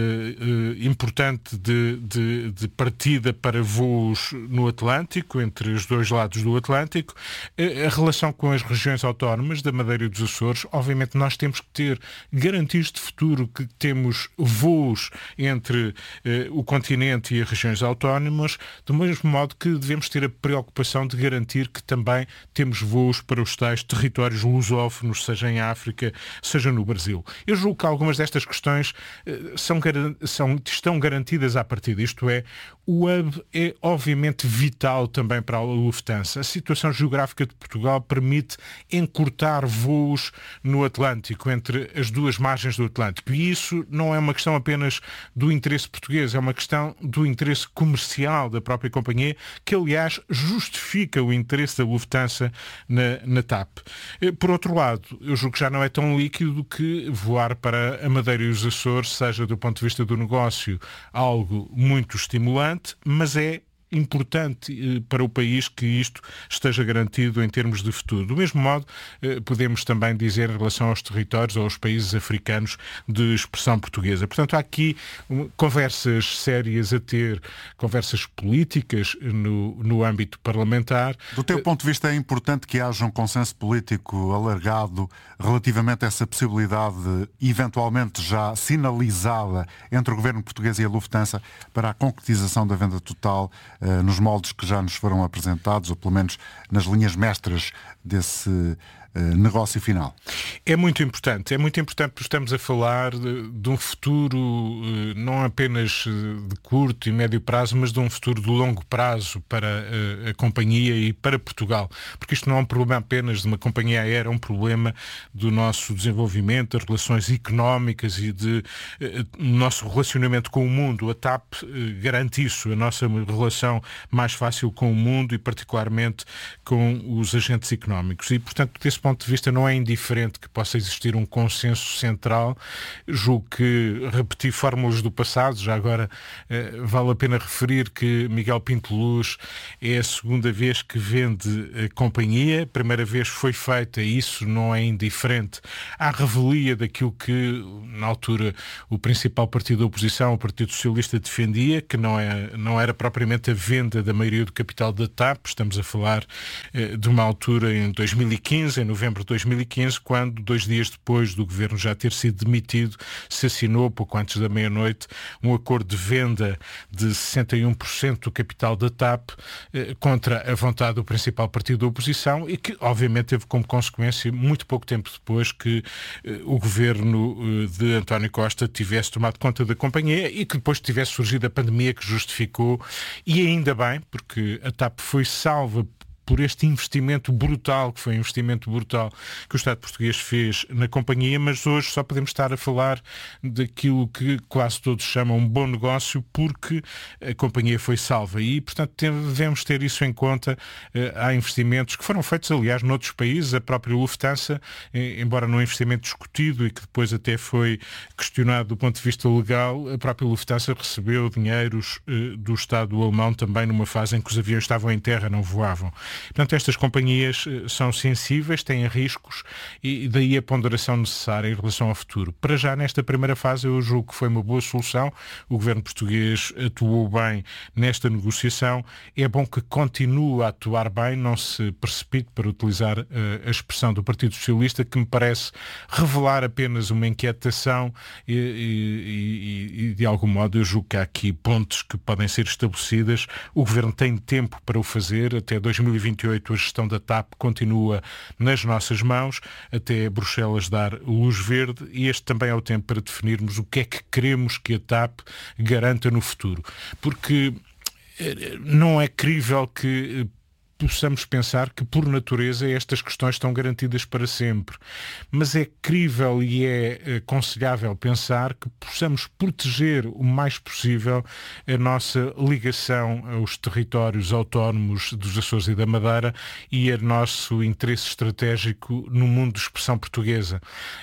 eh, importante de, de, de partida para voos no Atlântico, entre os dois lados do Atlântico, a, a relação com as regiões autónomas da Madeira e dos Açores. Obviamente nós temos que ter garantias de futuro, que temos voos entre eh, o continente e as regiões autónomas, do mesmo modo que devemos ter a preocupação de garantir que também temos voos para os tais territórios lusófonos, seja em África, seja no Brasil. Eu julgo que algumas destas questões eh, são, são, estão garantidas à partida, isto é, o hub é obviamente vital também para a Lufthansa. A situação geográfica de Portugal permite encurtar voos no Atlântico, entre as duas margens do Atlântico. E isso não é uma questão apenas do interesse português, é uma questão do interesse comercial da própria companhia, que aliás justifica o interesse da Lufthansa na, na TAP. Por outro lado, eu julgo que já não é tão líquido que voar para a Madeira e os Açores seja, do ponto de vista do negócio, algo muito estimulante, mas é importante para o país que isto esteja garantido em termos de futuro. Do mesmo modo, podemos também dizer em relação aos territórios ou aos países africanos de expressão portuguesa. Portanto, há aqui conversas sérias a ter, conversas políticas no, no âmbito parlamentar. Do teu ponto de vista, é importante que haja um consenso político alargado relativamente a essa possibilidade, eventualmente já sinalizada, entre o governo português e a Lufthansa para a concretização da venda total eh, nos moldes que já nos foram apresentados, ou pelo menos nas linhas mestras desse uh, negócio final? É muito importante. É muito importante porque estamos a falar de, de um futuro uh, não apenas de curto e médio prazo, mas de um futuro de longo prazo para uh, a companhia e para Portugal. Porque isto não é um problema apenas de uma companhia aérea, é um problema do nosso desenvolvimento, das relações económicas e de uh, nosso relacionamento com o mundo. A TAP uh, garante isso, a nossa relação mais fácil com o mundo e particularmente com os agentes económicos. E, portanto, desse ponto de vista não é indiferente que possa existir um consenso central. Julgo que repetir fórmulas do passado, já agora eh, vale a pena referir que Miguel Pinto Luz é a segunda vez que vende a companhia. A primeira vez foi feita, e isso não é indiferente, à revelia daquilo que, na altura, o principal partido da oposição, o Partido Socialista, defendia, que não, é, não era propriamente a venda da maioria do capital da TAP. Estamos a falar eh, de uma altura em dois mil e quinze, em novembro de dois mil e quinze, quando, dois dias depois do governo já ter sido demitido, se assinou, pouco antes da meia-noite, um acordo de venda de sessenta e um por cento do capital da TAP eh, contra a vontade do principal partido da oposição e que, obviamente, teve como consequência, muito pouco tempo depois, que eh, o governo eh, de António Costa tivesse tomado conta da companhia e que depois tivesse surgido a pandemia que justificou, e ainda bem, porque a TAP foi salva por este investimento brutal, que foi um investimento brutal que o Estado português fez na companhia, mas hoje só podemos estar a falar daquilo que quase todos chamam um bom negócio, porque a companhia foi salva e, portanto, devemos ter isso em conta. Há investimentos que foram feitos, aliás, noutros países. A própria Lufthansa, embora num investimento discutido e que depois até foi questionado do ponto de vista legal, a própria Lufthansa recebeu dinheiros do Estado alemão também numa fase em que os aviões estavam em terra, não voavam. Portanto, estas companhias são sensíveis, têm riscos e daí a ponderação necessária em relação ao futuro. Para já, nesta primeira fase, eu julgo que foi uma boa solução. O governo português atuou bem nesta negociação. É bom que continue a atuar bem, não se precipite, para utilizar uh, a expressão do Partido Socialista, que me parece revelar apenas uma inquietação e, e, e de algum modo, eu julgo que há aqui pontos que podem ser estabelecidas. O governo tem tempo para o fazer. Até dois mil e vinte e oito a gestão da TAP continua nas nossas mãos, até Bruxelas dar luz verde, e este também é o tempo para definirmos o que é que queremos que a TAP garanta no futuro. Porque não é crível que possamos pensar que, por natureza, estas questões estão garantidas para sempre. Mas é crível e é aconselhável pensar que possamos proteger o mais possível a nossa ligação aos territórios autónomos dos Açores e da Madeira e o nosso interesse estratégico no mundo de expressão portuguesa.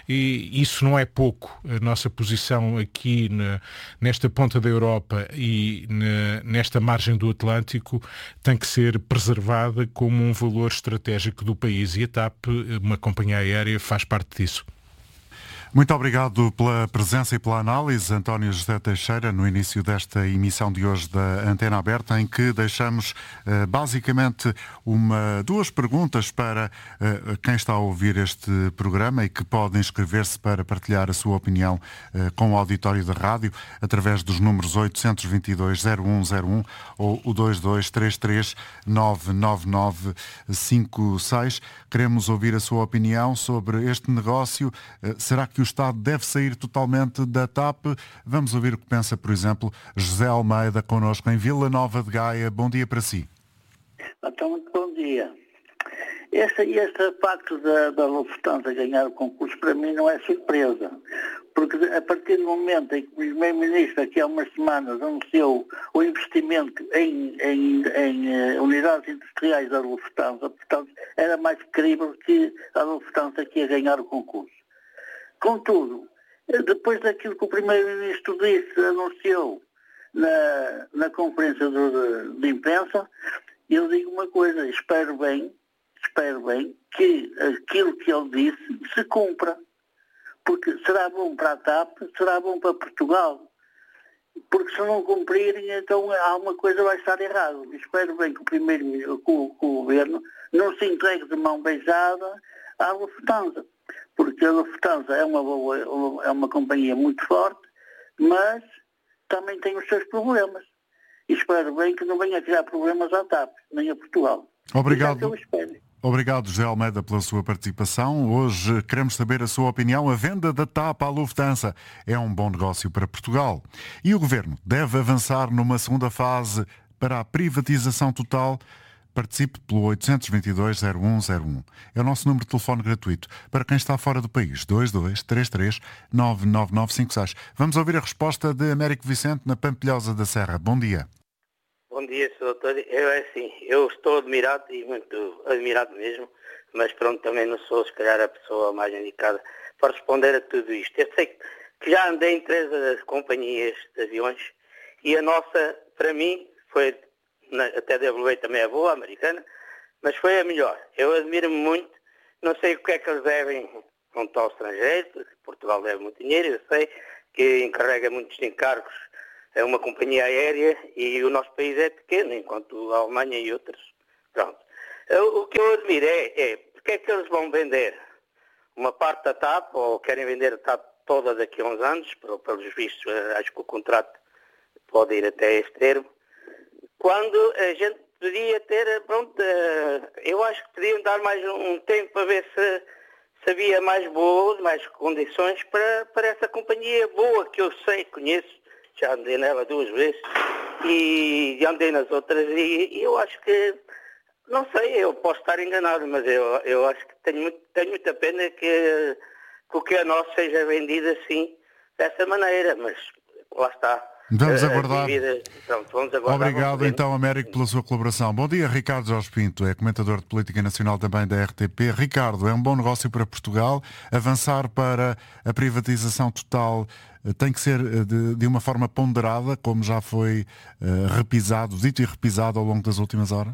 E isso não é pouco. A nossa posição aqui na, nesta ponta da Europa e na, nesta margem do Atlântico tem que ser preservada como um valor estratégico do país, e a TAP, uma companhia aérea, faz parte disso. Muito obrigado pela presença e pela análise, António José Teixeira, no início desta emissão de hoje da Antena Aberta, em que deixamos uh, basicamente uma, duas perguntas para uh, quem está a ouvir este programa e que pode inscrever-se para partilhar a sua opinião uh, com o auditório da rádio através dos números oito dois dois, zero um zero um ou o dois dois três três, nove nove nove cinco seis. Queremos ouvir a sua opinião sobre este negócio. Uh, será que que o Estado deve sair totalmente da TAP? Vamos ouvir o que pensa, por exemplo, José Almeida, connosco em Vila Nova de Gaia. Bom dia para si. Então, muito bom dia. Este, este facto da, da Lufthansa ganhar o concurso, para mim, não é surpresa. Porque a partir do momento em que o Primeiro-Ministro, aqui há umas semanas, anunciou o investimento em, em, em uh, unidades industriais da Lufthansa, portanto, era mais crível que a Lufthansa que ia ganhar o concurso. Contudo, depois daquilo que o Primeiro-Ministro disse, anunciou, na, na conferência do, de, de imprensa, eu digo uma coisa, espero bem, espero bem que aquilo que ele disse se cumpra. Porque será bom para a TAP, será bom para Portugal. Porque se não cumprirem, então alguma coisa vai estar errada. Espero bem que o primeiro que o, que o governo não se entregue de mão beijada à Lufthansa. Porque a Lufthansa é uma, boa, é uma companhia muito forte, mas também tem os seus problemas. E espero bem que não venha a criar problemas à TAP, nem a Portugal. Obrigado. Isso é o que eu espero. Obrigado, José Almeida, pela sua participação. Hoje queremos saber a sua opinião. A venda da TAP à Lufthansa é um bom negócio para Portugal. E o Governo deve avançar numa segunda fase para a privatização total? Participe pelo oito dois dois, zero um zero um. É o nosso número de telefone gratuito para quem está fora do país. dois dois três três nove nove nove cinco seis. Vamos ouvir a resposta de Américo Vicente na Pampilhosa da Serra. Bom dia. Bom dia, senhor doutor. Eu, é assim, eu estou admirado e muito admirado mesmo, mas pronto, também não sou, se calhar, a pessoa mais indicada para responder a tudo isto. Eu sei que já andei em três companhias de aviões e a nossa, para mim, foi, até devo ver também é boa, a americana, mas foi a melhor. Eu admiro-me muito, não sei o que é que eles devem contar ao estrangeiro, porque Portugal deve muito dinheiro, eu sei que encarrega muitos encargos. É uma companhia aérea e o nosso país é pequeno, enquanto a Alemanha e outros. Pronto. O que eu admiro é, é porque é que eles vão vender uma parte da TAP, ou querem vender a TAP toda daqui a uns anos, pelos vistos, acho que o contrato pode ir até este termo, quando a gente podia ter, pronto, eu acho que podiam dar mais um tempo para ver se, se havia mais boas, mais condições para, para essa companhia boa, que eu sei, conheço, já andei nela duas vezes e já andei nas outras e, e eu acho que, não sei, eu posso estar enganado, mas eu, eu acho que tenho, muito, tenho muita pena que, que o que é nosso seja vendido assim, dessa maneira, mas lá está. Vamos aguardar. Vida, pronto, vamos aguardar. Obrigado então, Américo, pela sua colaboração. Bom dia, Ricardo Jorge Pinto, é comentador de política nacional também da R T P. Ricardo, é um bom negócio para Portugal. Avançar para a privatização total tem que ser de, de uma forma ponderada, como já foi uh, repisado, dito e repisado ao longo das últimas horas?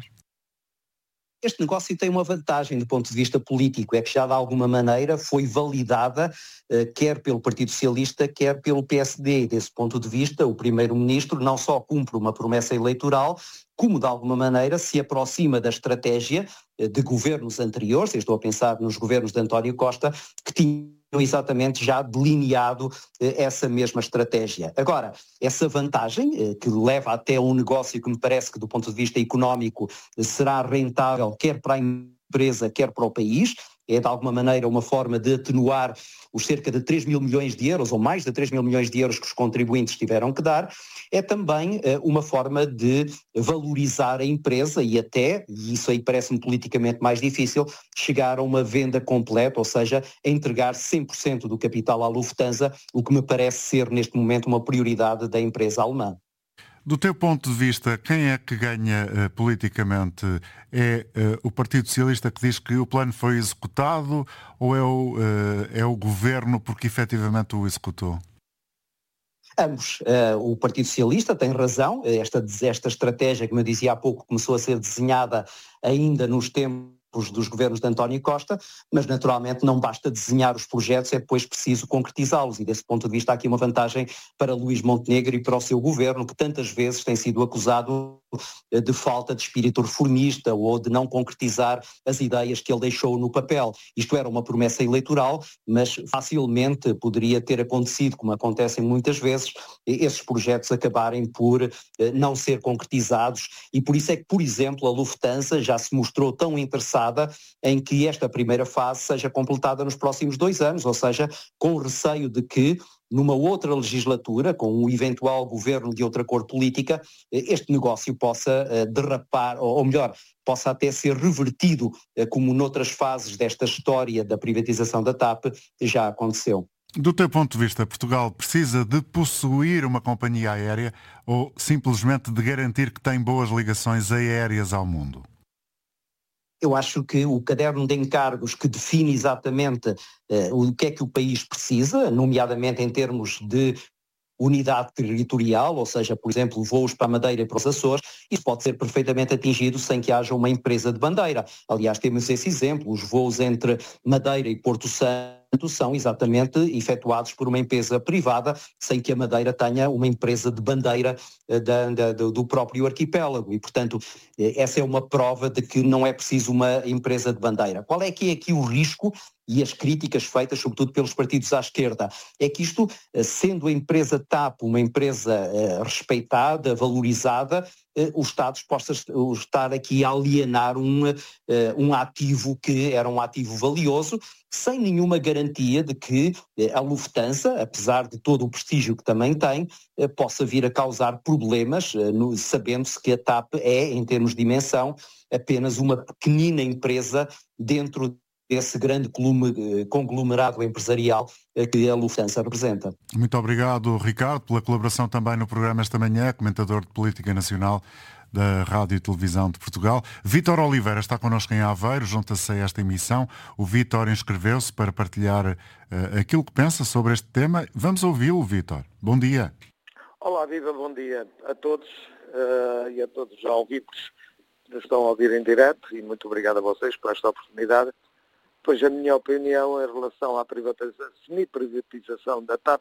Este negócio tem uma vantagem do ponto de vista político, é que já de alguma maneira foi validada, eh, quer pelo Partido Socialista, quer pelo P S D. Desse ponto de vista, o Primeiro-Ministro não só cumpre uma promessa eleitoral, como de alguma maneira se aproxima da estratégia eh, de governos anteriores, eu estou a pensar nos governos de António Costa, que tinham exatamente já delineado eh, essa mesma estratégia. Agora, essa vantagem, eh, que leva até a um negócio que me parece que do ponto de vista económico eh, será rentável quer para a empresa, quer para o país, é de alguma maneira uma forma de atenuar os cerca de três mil milhões de euros, ou mais de três mil milhões de euros que os contribuintes tiveram que dar, é também uh, uma forma de valorizar a empresa e até, e isso aí parece-me politicamente mais difícil, chegar a uma venda completa, ou seja, entregar cem por cento do capital à Lufthansa, o que me parece ser neste momento uma prioridade da empresa alemã. Do teu ponto de vista, quem é que ganha uh, politicamente? É uh, o Partido Socialista que diz que o plano foi executado ou é o, uh, é o Governo porque efetivamente o executou? Ambos. Uh, o Partido Socialista tem razão, esta, esta estratégia, como eu dizia há pouco, começou a ser desenhada ainda nos tempos dos governos de António Costa, mas naturalmente não basta desenhar os projetos, é depois preciso concretizá-los e desse ponto de vista há aqui uma vantagem para Luís Montenegro e para o seu governo, que tantas vezes tem sido acusado de falta de espírito reformista ou de não concretizar as ideias que ele deixou no papel. Isto era uma promessa eleitoral, mas facilmente poderia ter acontecido, como acontecem muitas vezes, esses projetos acabarem por não ser concretizados e por isso é que, por exemplo, a Lufthansa já se mostrou tão interessada em que esta primeira fase seja completada nos próximos dois anos, ou seja, com o receio de que numa outra legislatura, com um eventual governo de outra cor política, este negócio possa uh, derrapar, ou, ou melhor, possa até ser revertido, uh, como noutras fases desta história da privatização da TAP já aconteceu. Do teu ponto de vista, Portugal precisa de possuir uma companhia aérea ou simplesmente de garantir que tem boas ligações aéreas ao mundo? Eu acho que o caderno de encargos que define exatamente uh, o que é que o país precisa, nomeadamente em termos de unidade territorial, ou seja, por exemplo, voos para a Madeira e para os Açores, isso pode ser perfeitamente atingido sem que haja uma empresa de bandeira. Aliás, temos esse exemplo, os voos entre Madeira e Porto Santo são exatamente efetuados por uma empresa privada, sem que a Madeira tenha uma empresa de bandeira da, da, do próprio arquipélago. E, portanto, essa é uma prova de que não é preciso uma empresa de bandeira. Qual é que é aqui o risco e as críticas feitas, sobretudo pelos partidos à esquerda? É que isto, sendo a empresa TAP uma empresa uh, respeitada, valorizada, uh, o Estado possa estar aqui a alienar um, uh, um ativo que era um ativo valioso, sem nenhuma garantia de que uh, a Lufthansa, apesar de todo o prestígio que também tem, uh, possa vir a causar problemas, uh, no, sabendo-se que a TAP é, em termos de dimensão, apenas uma pequenina empresa dentro esse grande conglomerado empresarial que a Lufthansa representa. Muito obrigado, Ricardo, pela colaboração também no programa esta manhã, comentador de Política Nacional da Rádio e Televisão de Portugal. Vítor Oliveira está connosco em Aveiro, junta-se a esta emissão. O Vítor inscreveu-se para partilhar uh, aquilo que pensa sobre este tema. Vamos ouvi-lo, Vítor. Bom dia. Olá, viva, bom dia a todos uh, e a todos já ouvintes que estão a ouvir em direto, e muito obrigado a vocês por esta oportunidade. Pois a minha opinião em relação à privatização, semi-privatização da TAP,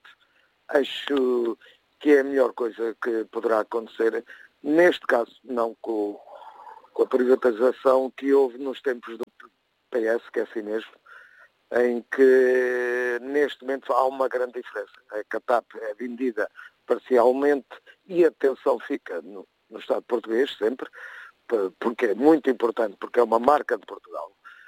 acho que é a melhor coisa que poderá acontecer, neste caso, não com, com a privatização que houve nos tempos do P S, que é assim mesmo, em que neste momento há uma grande diferença. É que a TAP é vendida parcialmente e a atenção fica no, no Estado português sempre, porque é muito importante, porque é uma marca de Portugal.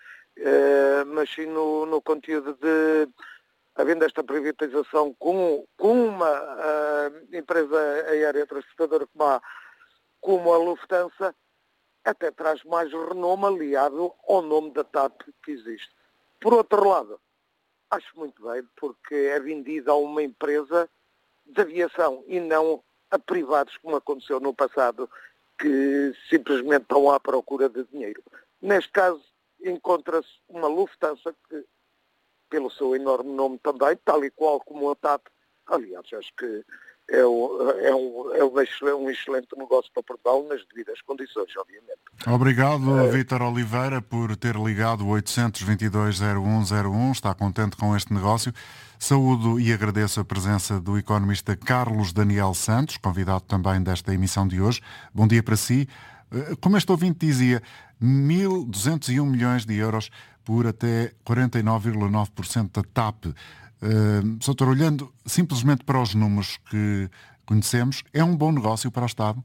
Uh, mas sim no, no conteúdo de, havendo esta privatização com, com uma uh, empresa aérea transportadora como a, como a Lufthansa, até traz mais renome aliado ao nome da TAP que existe. Por outro lado, acho muito bem, porque é vendida a uma empresa de aviação e não a privados, como aconteceu no passado, que simplesmente estão à procura de dinheiro. Neste caso, encontra-se uma Lufthansa que, pelo seu enorme nome também, tal e qual como a TAP, aliás, acho que é, o, é, um, é um excelente negócio para Portugal nas devidas condições, obviamente. Obrigado, é... Vítor Oliveira, por ter ligado o oitocentos e vinte e dois zero um zero um. Está contente com este negócio. Saúdo e agradeço a presença do economista Carlos Daniel Santos, convidado também desta emissão de hoje. Bom dia para si. Como este ouvinte dizia, mil duzentos e um milhões de euros por até quarenta e nove vírgula nove por cento da TAP. Uh, só estou olhando simplesmente para os números que conhecemos. É um bom negócio para o Estado?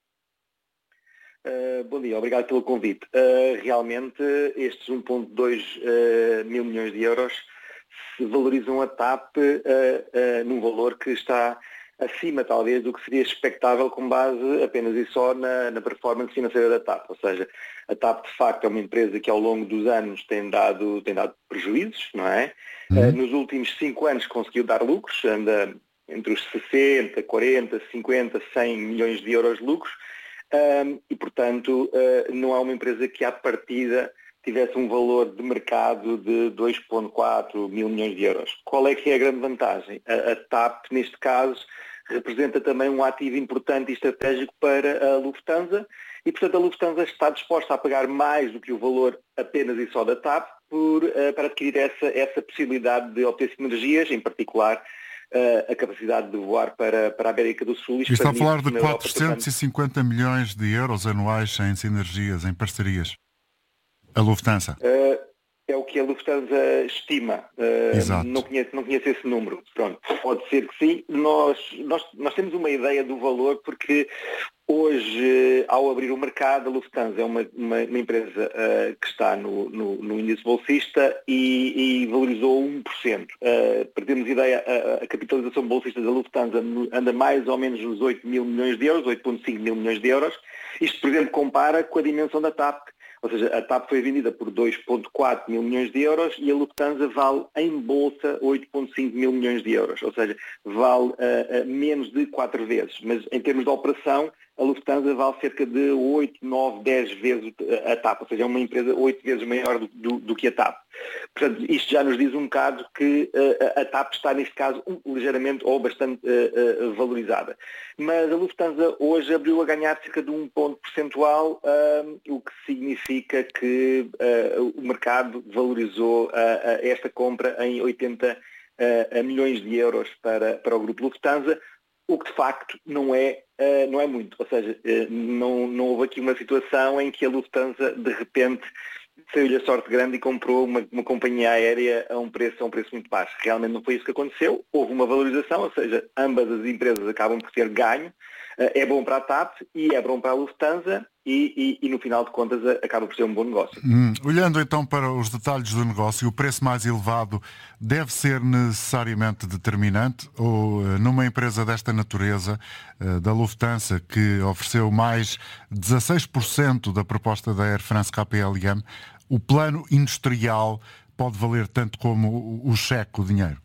Uh, bom dia, obrigado pelo convite. Uh, realmente, estes um vírgula dois uh, mil milhões de euros se valorizam a TAP uh, uh, num valor que está acima, talvez, do que seria expectável com base apenas e só na, na performance financeira da TAP. Ou seja, a TAP, de facto, é uma empresa que ao longo dos anos tem dado, tem dado prejuízos, não é? Uhum. Uh, nos últimos cinco anos conseguiu dar lucros, anda entre os sessenta, quarenta, cinquenta, cem milhões de euros de lucros, um, e, portanto, uh, não é uma empresa que, à partida, tivesse um valor de mercado de dois vírgula quatro mil milhões de euros. Qual é que é a grande vantagem? A, a TAP, neste caso, representa também um ativo importante e estratégico para a Lufthansa e, portanto, a Lufthansa está disposta a pagar mais do que o valor apenas e só da TAP por, uh, para adquirir essa, essa possibilidade de obter sinergias, em particular uh, a capacidade de voar para, para a América do Sul. E está a falar de quatrocentos e cinquenta milhões de euros anuais em sinergias, em parcerias. A Lufthansa. Uh, é o que a Lufthansa estima. Uh, Exato. Não conheço, não conheço esse número. Pronto, pode ser que sim. Nós, nós, nós temos uma ideia do valor porque hoje, ao abrir o mercado, a Lufthansa é uma, uma, uma empresa uh, que está no, no, no índice bolsista e, e valorizou um por cento. Uh, para termos ideia, a, a capitalização bolsista da Lufthansa anda mais ou menos nos oito mil milhões de euros, oito vírgula cinco mil milhões de euros. Isto, por exemplo, compara com a dimensão da TAP. Ou seja, a TAP foi vendida por dois vírgula quatro mil milhões de euros e a Lufthansa vale em bolsa oito vírgula cinco mil milhões de euros. Ou seja, vale uh, uh, menos de quatro vezes. Mas em termos de operação, a Lufthansa vale cerca de oito, nove, dez vezes a TAP. Ou seja, é uma empresa oito vezes maior do, do, do que a TAP. Portanto, isto já nos diz um bocado que uh, a TAP está, neste caso, um, ligeiramente ou bastante uh, uh, valorizada. Mas a Lufthansa hoje abriu a ganhar cerca de um ponto percentual, uh, o que significa que uh, o mercado valorizou uh, uh, esta compra em oitenta uh, milhões de euros para, para o grupo Lufthansa, o que de facto não é, uh, não é muito. Ou seja, uh, não, não houve aqui uma situação em que a Lufthansa, de repente, saiu-lhe a sorte grande e comprou uma, uma companhia aérea a um preço, a um preço muito baixo. Realmente não foi isso que aconteceu. Houve uma valorização, ou seja, ambas as empresas acabam por ter ganho. É bom para a TAP e é bom para a Lufthansa e, e, e no final de contas acaba por ser um bom negócio. Hum, olhando então para os detalhes do negócio, o preço mais elevado deve ser necessariamente determinante ou numa empresa desta natureza, da Lufthansa, que ofereceu mais dezasseis por cento da proposta da Air France K P L M, o plano industrial pode valer tanto como o cheque, o dinheiro?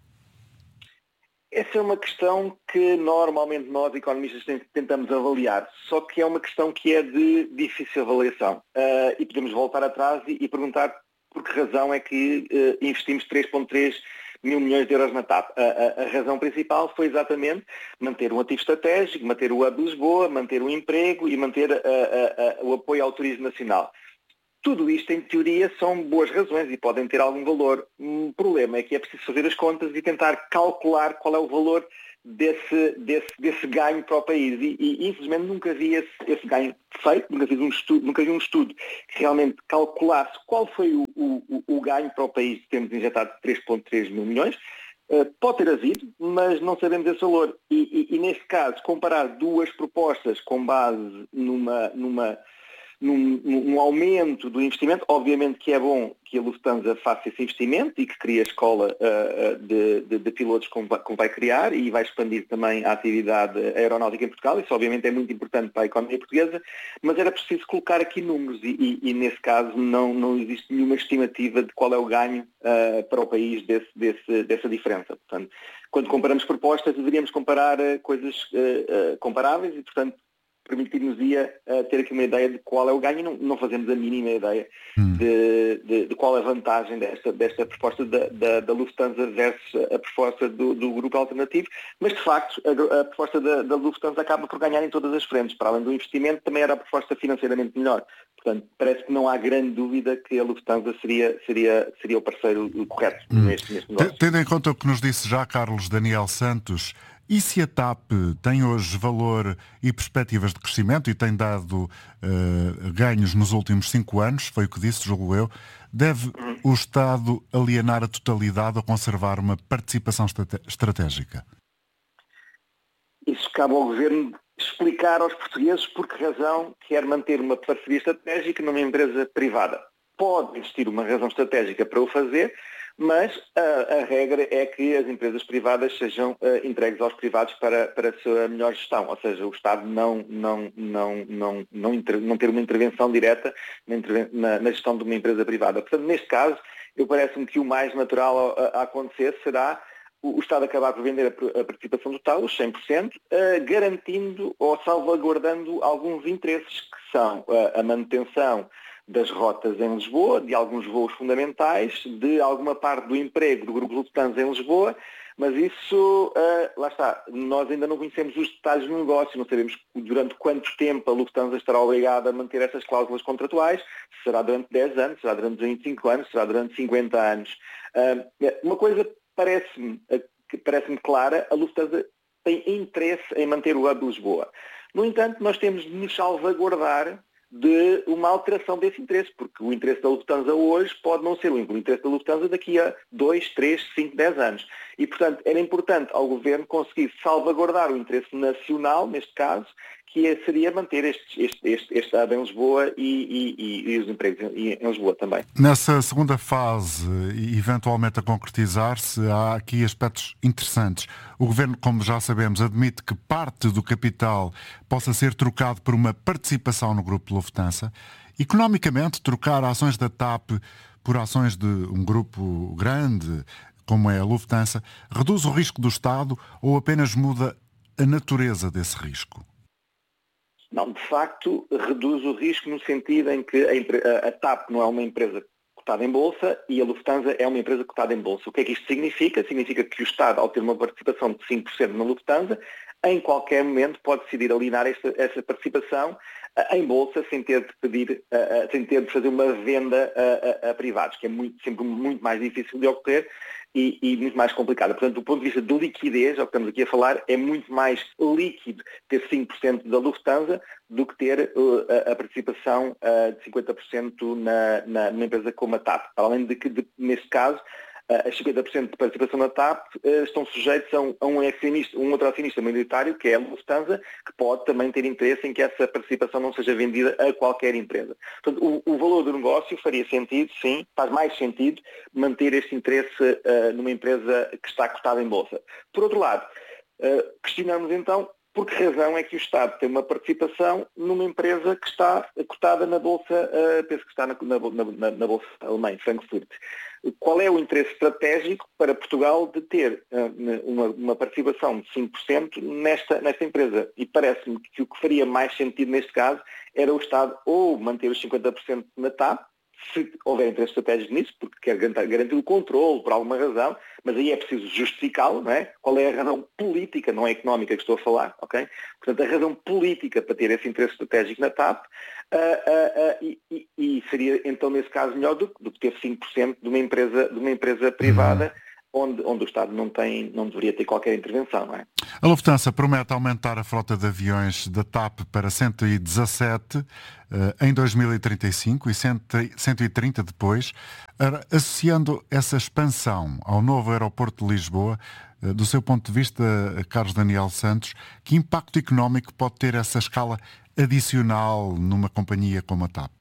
Essa é uma questão que normalmente nós, economistas, tentamos avaliar, só que é uma questão que é de difícil avaliação. Uh, e podemos voltar atrás e, e perguntar por que razão é que uh, investimos três vírgula três mil milhões de euros na TAP. A, a, a razão principal foi exatamente manter um ativo estratégico, manter o hub de Lisboa, manter o emprego e manter a, a, a, o apoio ao turismo nacional. Tudo isto, em teoria, são boas razões e podem ter algum valor. O problema é que é preciso fazer as contas e tentar calcular qual é o valor desse, desse, desse ganho para o país. E, e infelizmente, nunca vi esse, esse ganho feito, nunca fiz um estudo, nunca vi um estudo que realmente calculasse qual foi o, o, o ganho para o país de termos injetado três vírgula três mil milhões. Uh, pode ter havido, mas não sabemos esse valor. E, e, e, neste caso, comparar duas propostas com base numa... numa Num, num aumento do investimento, obviamente que é bom que a Lufthansa faça esse investimento e que crie a escola uh, de, de, de pilotos como vai, como vai criar e vai expandir também a atividade aeronáutica em Portugal. Isso obviamente é muito importante para a economia portuguesa, mas era preciso colocar aqui números e, e, e nesse caso não, não existe nenhuma estimativa de qual é o ganho uh, para o país desse, desse, dessa diferença. Portanto, quando comparamos propostas, deveríamos comparar uh, coisas uh, uh, comparáveis e, portanto, permitir-nos-ia uh, ter aqui uma ideia de qual é o ganho e não, não fazemos a mínima ideia hum. de, de, de qual é a vantagem desta, desta proposta da, da, da Lufthansa versus a proposta do, do grupo alternativo, mas de facto a, a proposta da, da Lufthansa acaba por ganhar em todas as frentes. Para além do investimento, também era a proposta financeiramente melhor. Portanto, parece que não há grande dúvida que a Lufthansa seria, seria, seria o parceiro correto hum. neste, neste negócio. Tendo em conta o que nos disse já Carlos Daniel Santos, e se a TAP tem hoje valor e perspectivas de crescimento e tem dado uh, ganhos nos últimos cinco anos, foi o que disse, julgo eu, deve o Estado alienar a totalidade ou conservar uma participação estratégica? Isso cabe ao Governo explicar aos portugueses por que razão quer manter uma parceria estratégica numa empresa privada. Pode existir uma razão estratégica para o fazer, mas a, a regra é que as empresas privadas sejam uh, entregues aos privados para, para a sua melhor gestão, ou seja, o Estado não, não, não, não, não, inter, não ter uma intervenção direta na, na gestão de uma empresa privada. Portanto, neste caso, eu parece-me que o mais natural a, a acontecer será o, o Estado acabar por vender a, a participação total, os cem por cento, uh, garantindo ou salvaguardando alguns interesses que são uh, a manutenção das rotas em Lisboa, de alguns voos fundamentais, de alguma parte do emprego do Grupo Lufthansa em Lisboa, mas isso, uh, lá está, nós ainda não conhecemos os detalhes do negócio, não sabemos durante quanto tempo a Lufthansa estará obrigada a manter essas cláusulas contratuais, se será durante dez anos, será durante vinte e cinco anos, será durante cinquenta anos. Uh, uma coisa parece-me, uh, parece-me clara, a Lufthansa tem interesse em manter o hub de Lisboa. No entanto, nós temos de nos salvaguardar de uma alteração desse interesse, porque o interesse da Lufthansa hoje pode não ser o interesse da Lufthansa daqui a dois, três, cinco, dez anos. E, portanto, era importante ao Governo conseguir salvaguardar o interesse nacional, neste caso, que seria manter este, este, este, este hub em Lisboa e, e, e os empregos em Lisboa também. Nessa segunda fase, eventualmente a concretizar-se, há aqui aspectos interessantes. O Governo, como já sabemos, admite que parte do capital possa ser trocado por uma participação no grupo Lufthansa. Economicamente, trocar ações da TAP por ações de um grupo grande, como é a Lufthansa, reduz o risco do Estado ou apenas muda a natureza desse risco? Não, de facto, reduz o risco no sentido em que a, a TAP não é uma empresa cotada em bolsa e a Lufthansa é uma empresa cotada em bolsa. O que é que isto significa? Significa que o Estado, ao ter uma participação de cinco por cento na Lufthansa, em qualquer momento pode decidir alienar esta, essa participação uh, em bolsa sem ter de pedir, uh, uh, sem ter de fazer uma venda a, a, a privados, que é muito, sempre muito mais difícil de ocorrer e, e muito mais complicada. Portanto, do ponto de vista de liquidez, é o que estamos aqui a falar, é muito mais líquido ter cinco por cento da Lufthansa do que ter uh, a, a participação uh, de cinquenta por cento na, na, numa empresa como a TAP. Além de que, de, neste caso, as cinquenta por cento de participação na TAP uh, estão sujeitos a um, a um, acionista, um outro acionista minoritário, que é a Lufthansa, que pode também ter interesse em que essa participação não seja vendida a qualquer empresa. Portanto, o, o valor do negócio faria sentido, sim, faz mais sentido manter este interesse uh, numa empresa que está cotada em bolsa. Por outro lado, uh, questionamos então por que razão é que o Estado tem uma participação numa empresa que está cotada na Bolsa, uh, penso que está na, na, na, na Bolsa alemã, em Frankfurt. Qual é o interesse estratégico para Portugal de ter uh, uma, uma participação de cinco por cento nesta, nesta empresa? E parece-me que o que faria mais sentido neste caso era o Estado ou manter os cinquenta por cento na TAP, se houver interesse estratégico nisso, porque quer garantir, garantir o controle por alguma razão, mas aí é preciso justificá-lo, não é? Qual é a razão política, não é económica que estou a falar, ok? Portanto, a razão política para ter esse interesse estratégico na TAP uh, uh, uh, e, e seria, então, nesse caso, melhor do, do que ter cinco por cento de uma empresa, de uma empresa privada, onde, onde o Estado não, tem, não deveria ter qualquer intervenção, não é? A Lufthansa promete aumentar a frota de aviões da TAP para cento e dezassete uh, em dois mil e trinta e cinco e cento e trinta depois. Ora, associando essa expansão ao novo aeroporto de Lisboa, uh, do seu ponto de vista, Carlos Daniel Santos, que impacto económico pode ter essa escala adicional numa companhia como a TAP?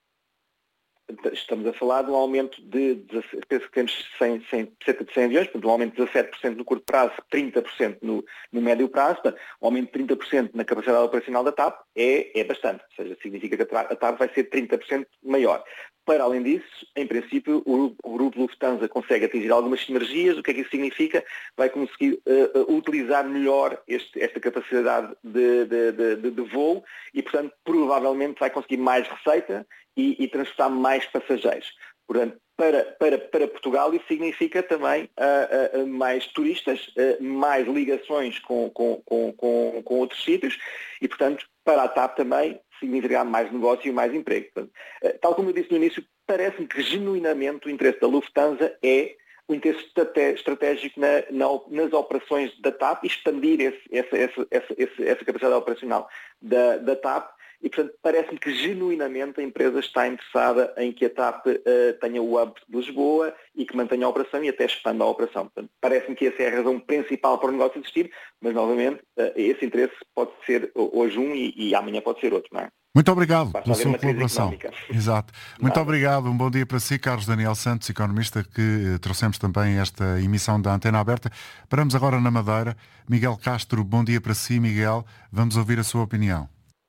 Estamos a falar de um aumento de, de penso que temos cem, cem, cerca de cem aviões, portanto um aumento de dezassete por cento no curto prazo, trinta por cento no, no médio prazo, portanto, um aumento de trinta por cento na capacidade operacional da TAP é, é bastante, ou seja, significa que a TAP vai ser trinta por cento maior. Para além disso, em princípio, o, o grupo Lufthansa consegue atingir algumas sinergias. O que é que isso significa? Vai conseguir uh, uh, utilizar melhor este, esta capacidade de, de, de, de voo e, portanto, provavelmente vai conseguir mais receita e, e transportar mais passageiros. Portanto, para, para, para Portugal isso significa também uh, uh, mais turistas, uh, mais ligações com, com, com, com, com outros sítios e, portanto, para a TAP também significará mais negócio e mais emprego. Portanto, uh, tal como eu disse no início, parece-me que genuinamente o interesse da Lufthansa é o interesse estratégico na, na, nas operações da TAP e expandir esse, essa, essa, essa, essa capacidade operacional da, da TAP. E, portanto, parece-me que genuinamente a empresa está interessada em que a TAP uh, tenha o hub de Lisboa e que mantenha a operação e até expanda a operação. Portanto, parece-me que essa é a razão principal para o negócio existir, mas, novamente, uh, esse interesse pode ser hoje um e, e amanhã pode ser outro, não é? Muito obrigado pela sua colaboração. Exato. Muito Nada. Obrigado. Um bom dia para si, Carlos Daniel Santos, economista, que trouxemos também esta emissão da Antena Aberta. Paramos agora na Madeira. Miguel Castro, bom dia para si, Miguel. Vamos ouvir a sua opinião.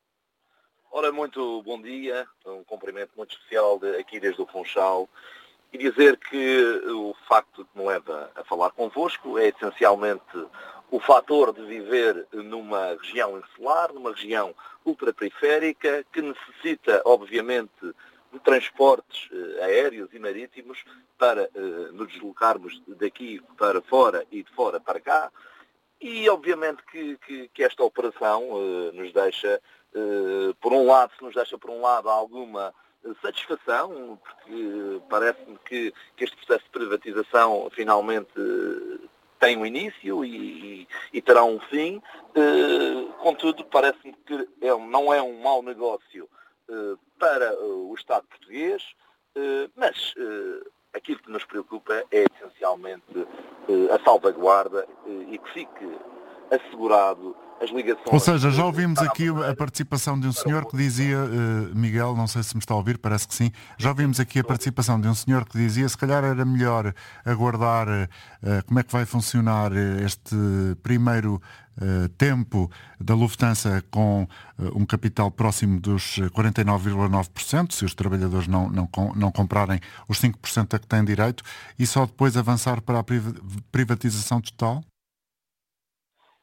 Ora, muito bom dia, um cumprimento muito especial de, aqui desde o Funchal e dizer que o facto que me leva a falar convosco é essencialmente o fator de viver numa região insular, numa região ultraperiférica, que necessita, obviamente, de transportes eh, aéreos e marítimos para eh, nos deslocarmos daqui para fora e de fora para cá. E, obviamente, que, que, que esta operação eh, nos deixa, eh, por um lado, se nos deixa, por um lado, alguma satisfação, porque parece-me que, que este processo de privatização finalmente eh, tem um início e, e, e terá um fim. Eh, contudo, parece-me que é, não é um mau negócio eh, para uh, o Estado português, eh, mas eh, aquilo que nos preocupa é essencialmente eh, a salvaguarda eh, e que fique assegurado as ligações... Ou seja, já ouvimos aqui a participação de um senhor que dizia, uh, Miguel, não sei se me está a ouvir, parece que sim, já ouvimos aqui a participação de um senhor que dizia se calhar era melhor aguardar uh, como é que vai funcionar este primeiro uh, tempo da Lufthansa com uh, um capital próximo dos quarenta e nove vírgula nove por cento, se os trabalhadores não, não, não comprarem os cinco por cento a que têm direito, e só depois avançar para a privatização total?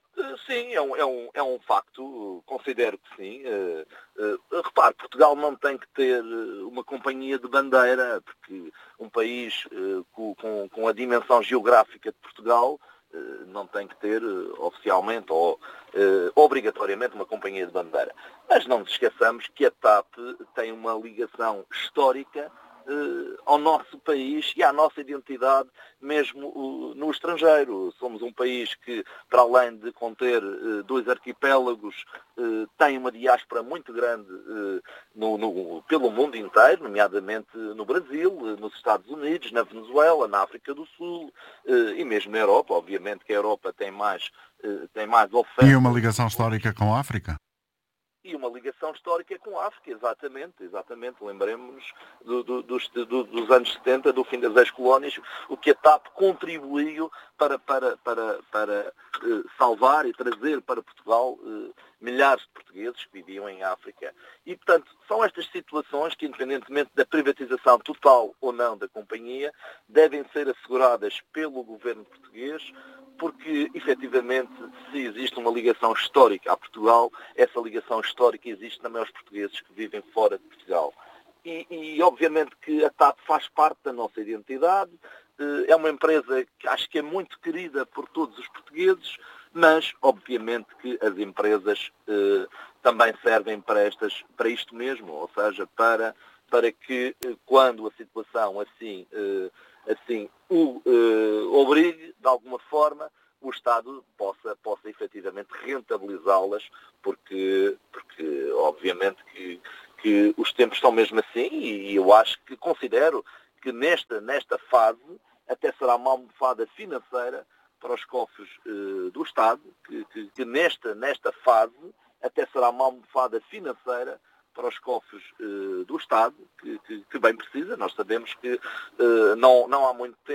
Sim, é um, é um, é um facto, considero que sim. Uh, uh, repare, Portugal não tem que ter uma companhia de bandeira, porque um país uh, com, com, com a dimensão geográfica de Portugal uh, não tem que ter uh, oficialmente ou uh, obrigatoriamente uma companhia de bandeira. Mas não nos esqueçamos que a TAP tem uma ligação histórica Uh, ao nosso país e à nossa identidade, mesmo uh, no estrangeiro. Somos um país que, para além de conter uh, dois arquipélagos, uh, tem uma diáspora muito grande uh, no, no, pelo mundo inteiro, nomeadamente no Brasil, uh, nos Estados Unidos, na Venezuela, na África do Sul uh, e mesmo na Europa. Obviamente que a Europa tem mais, uh, tem mais oferta. E uma ligação histórica com a África? E uma ligação histórica com a África, exatamente, exatamente. Lembremos-nos do, do, dos, do, dos anos setenta, do fim das ex-colónias, o que a TAP contribuiu para, para, para, para uh, salvar e trazer para Portugal uh, milhares de portugueses que viviam em África. E, portanto, são estas situações que, independentemente da privatização total ou não da companhia, devem ser asseguradas pelo governo português, porque, efetivamente, se existe uma ligação histórica a Portugal, essa ligação histórica existe também aos portugueses que vivem fora de Portugal. E, e obviamente, que a TAP faz parte da nossa identidade, é uma empresa que acho que é muito querida por todos os portugueses, mas, obviamente, que as empresas eh, também servem para, estas, para isto mesmo, ou seja, para, para que, quando a situação assim... Eh, assim o uh, obrigue, de alguma forma, o Estado possa, possa efetivamente rentabilizá-las, porque, porque obviamente que, que os tempos são mesmo assim, e eu acho que considero que nesta, nesta fase até será uma almofada financeira para os cofres uh, do Estado, que, que, que nesta, nesta fase até será uma almofada financeira para os cofres uh, do Estado, que, que, que bem precisa. Nós sabemos que uh, não, não há muito tempo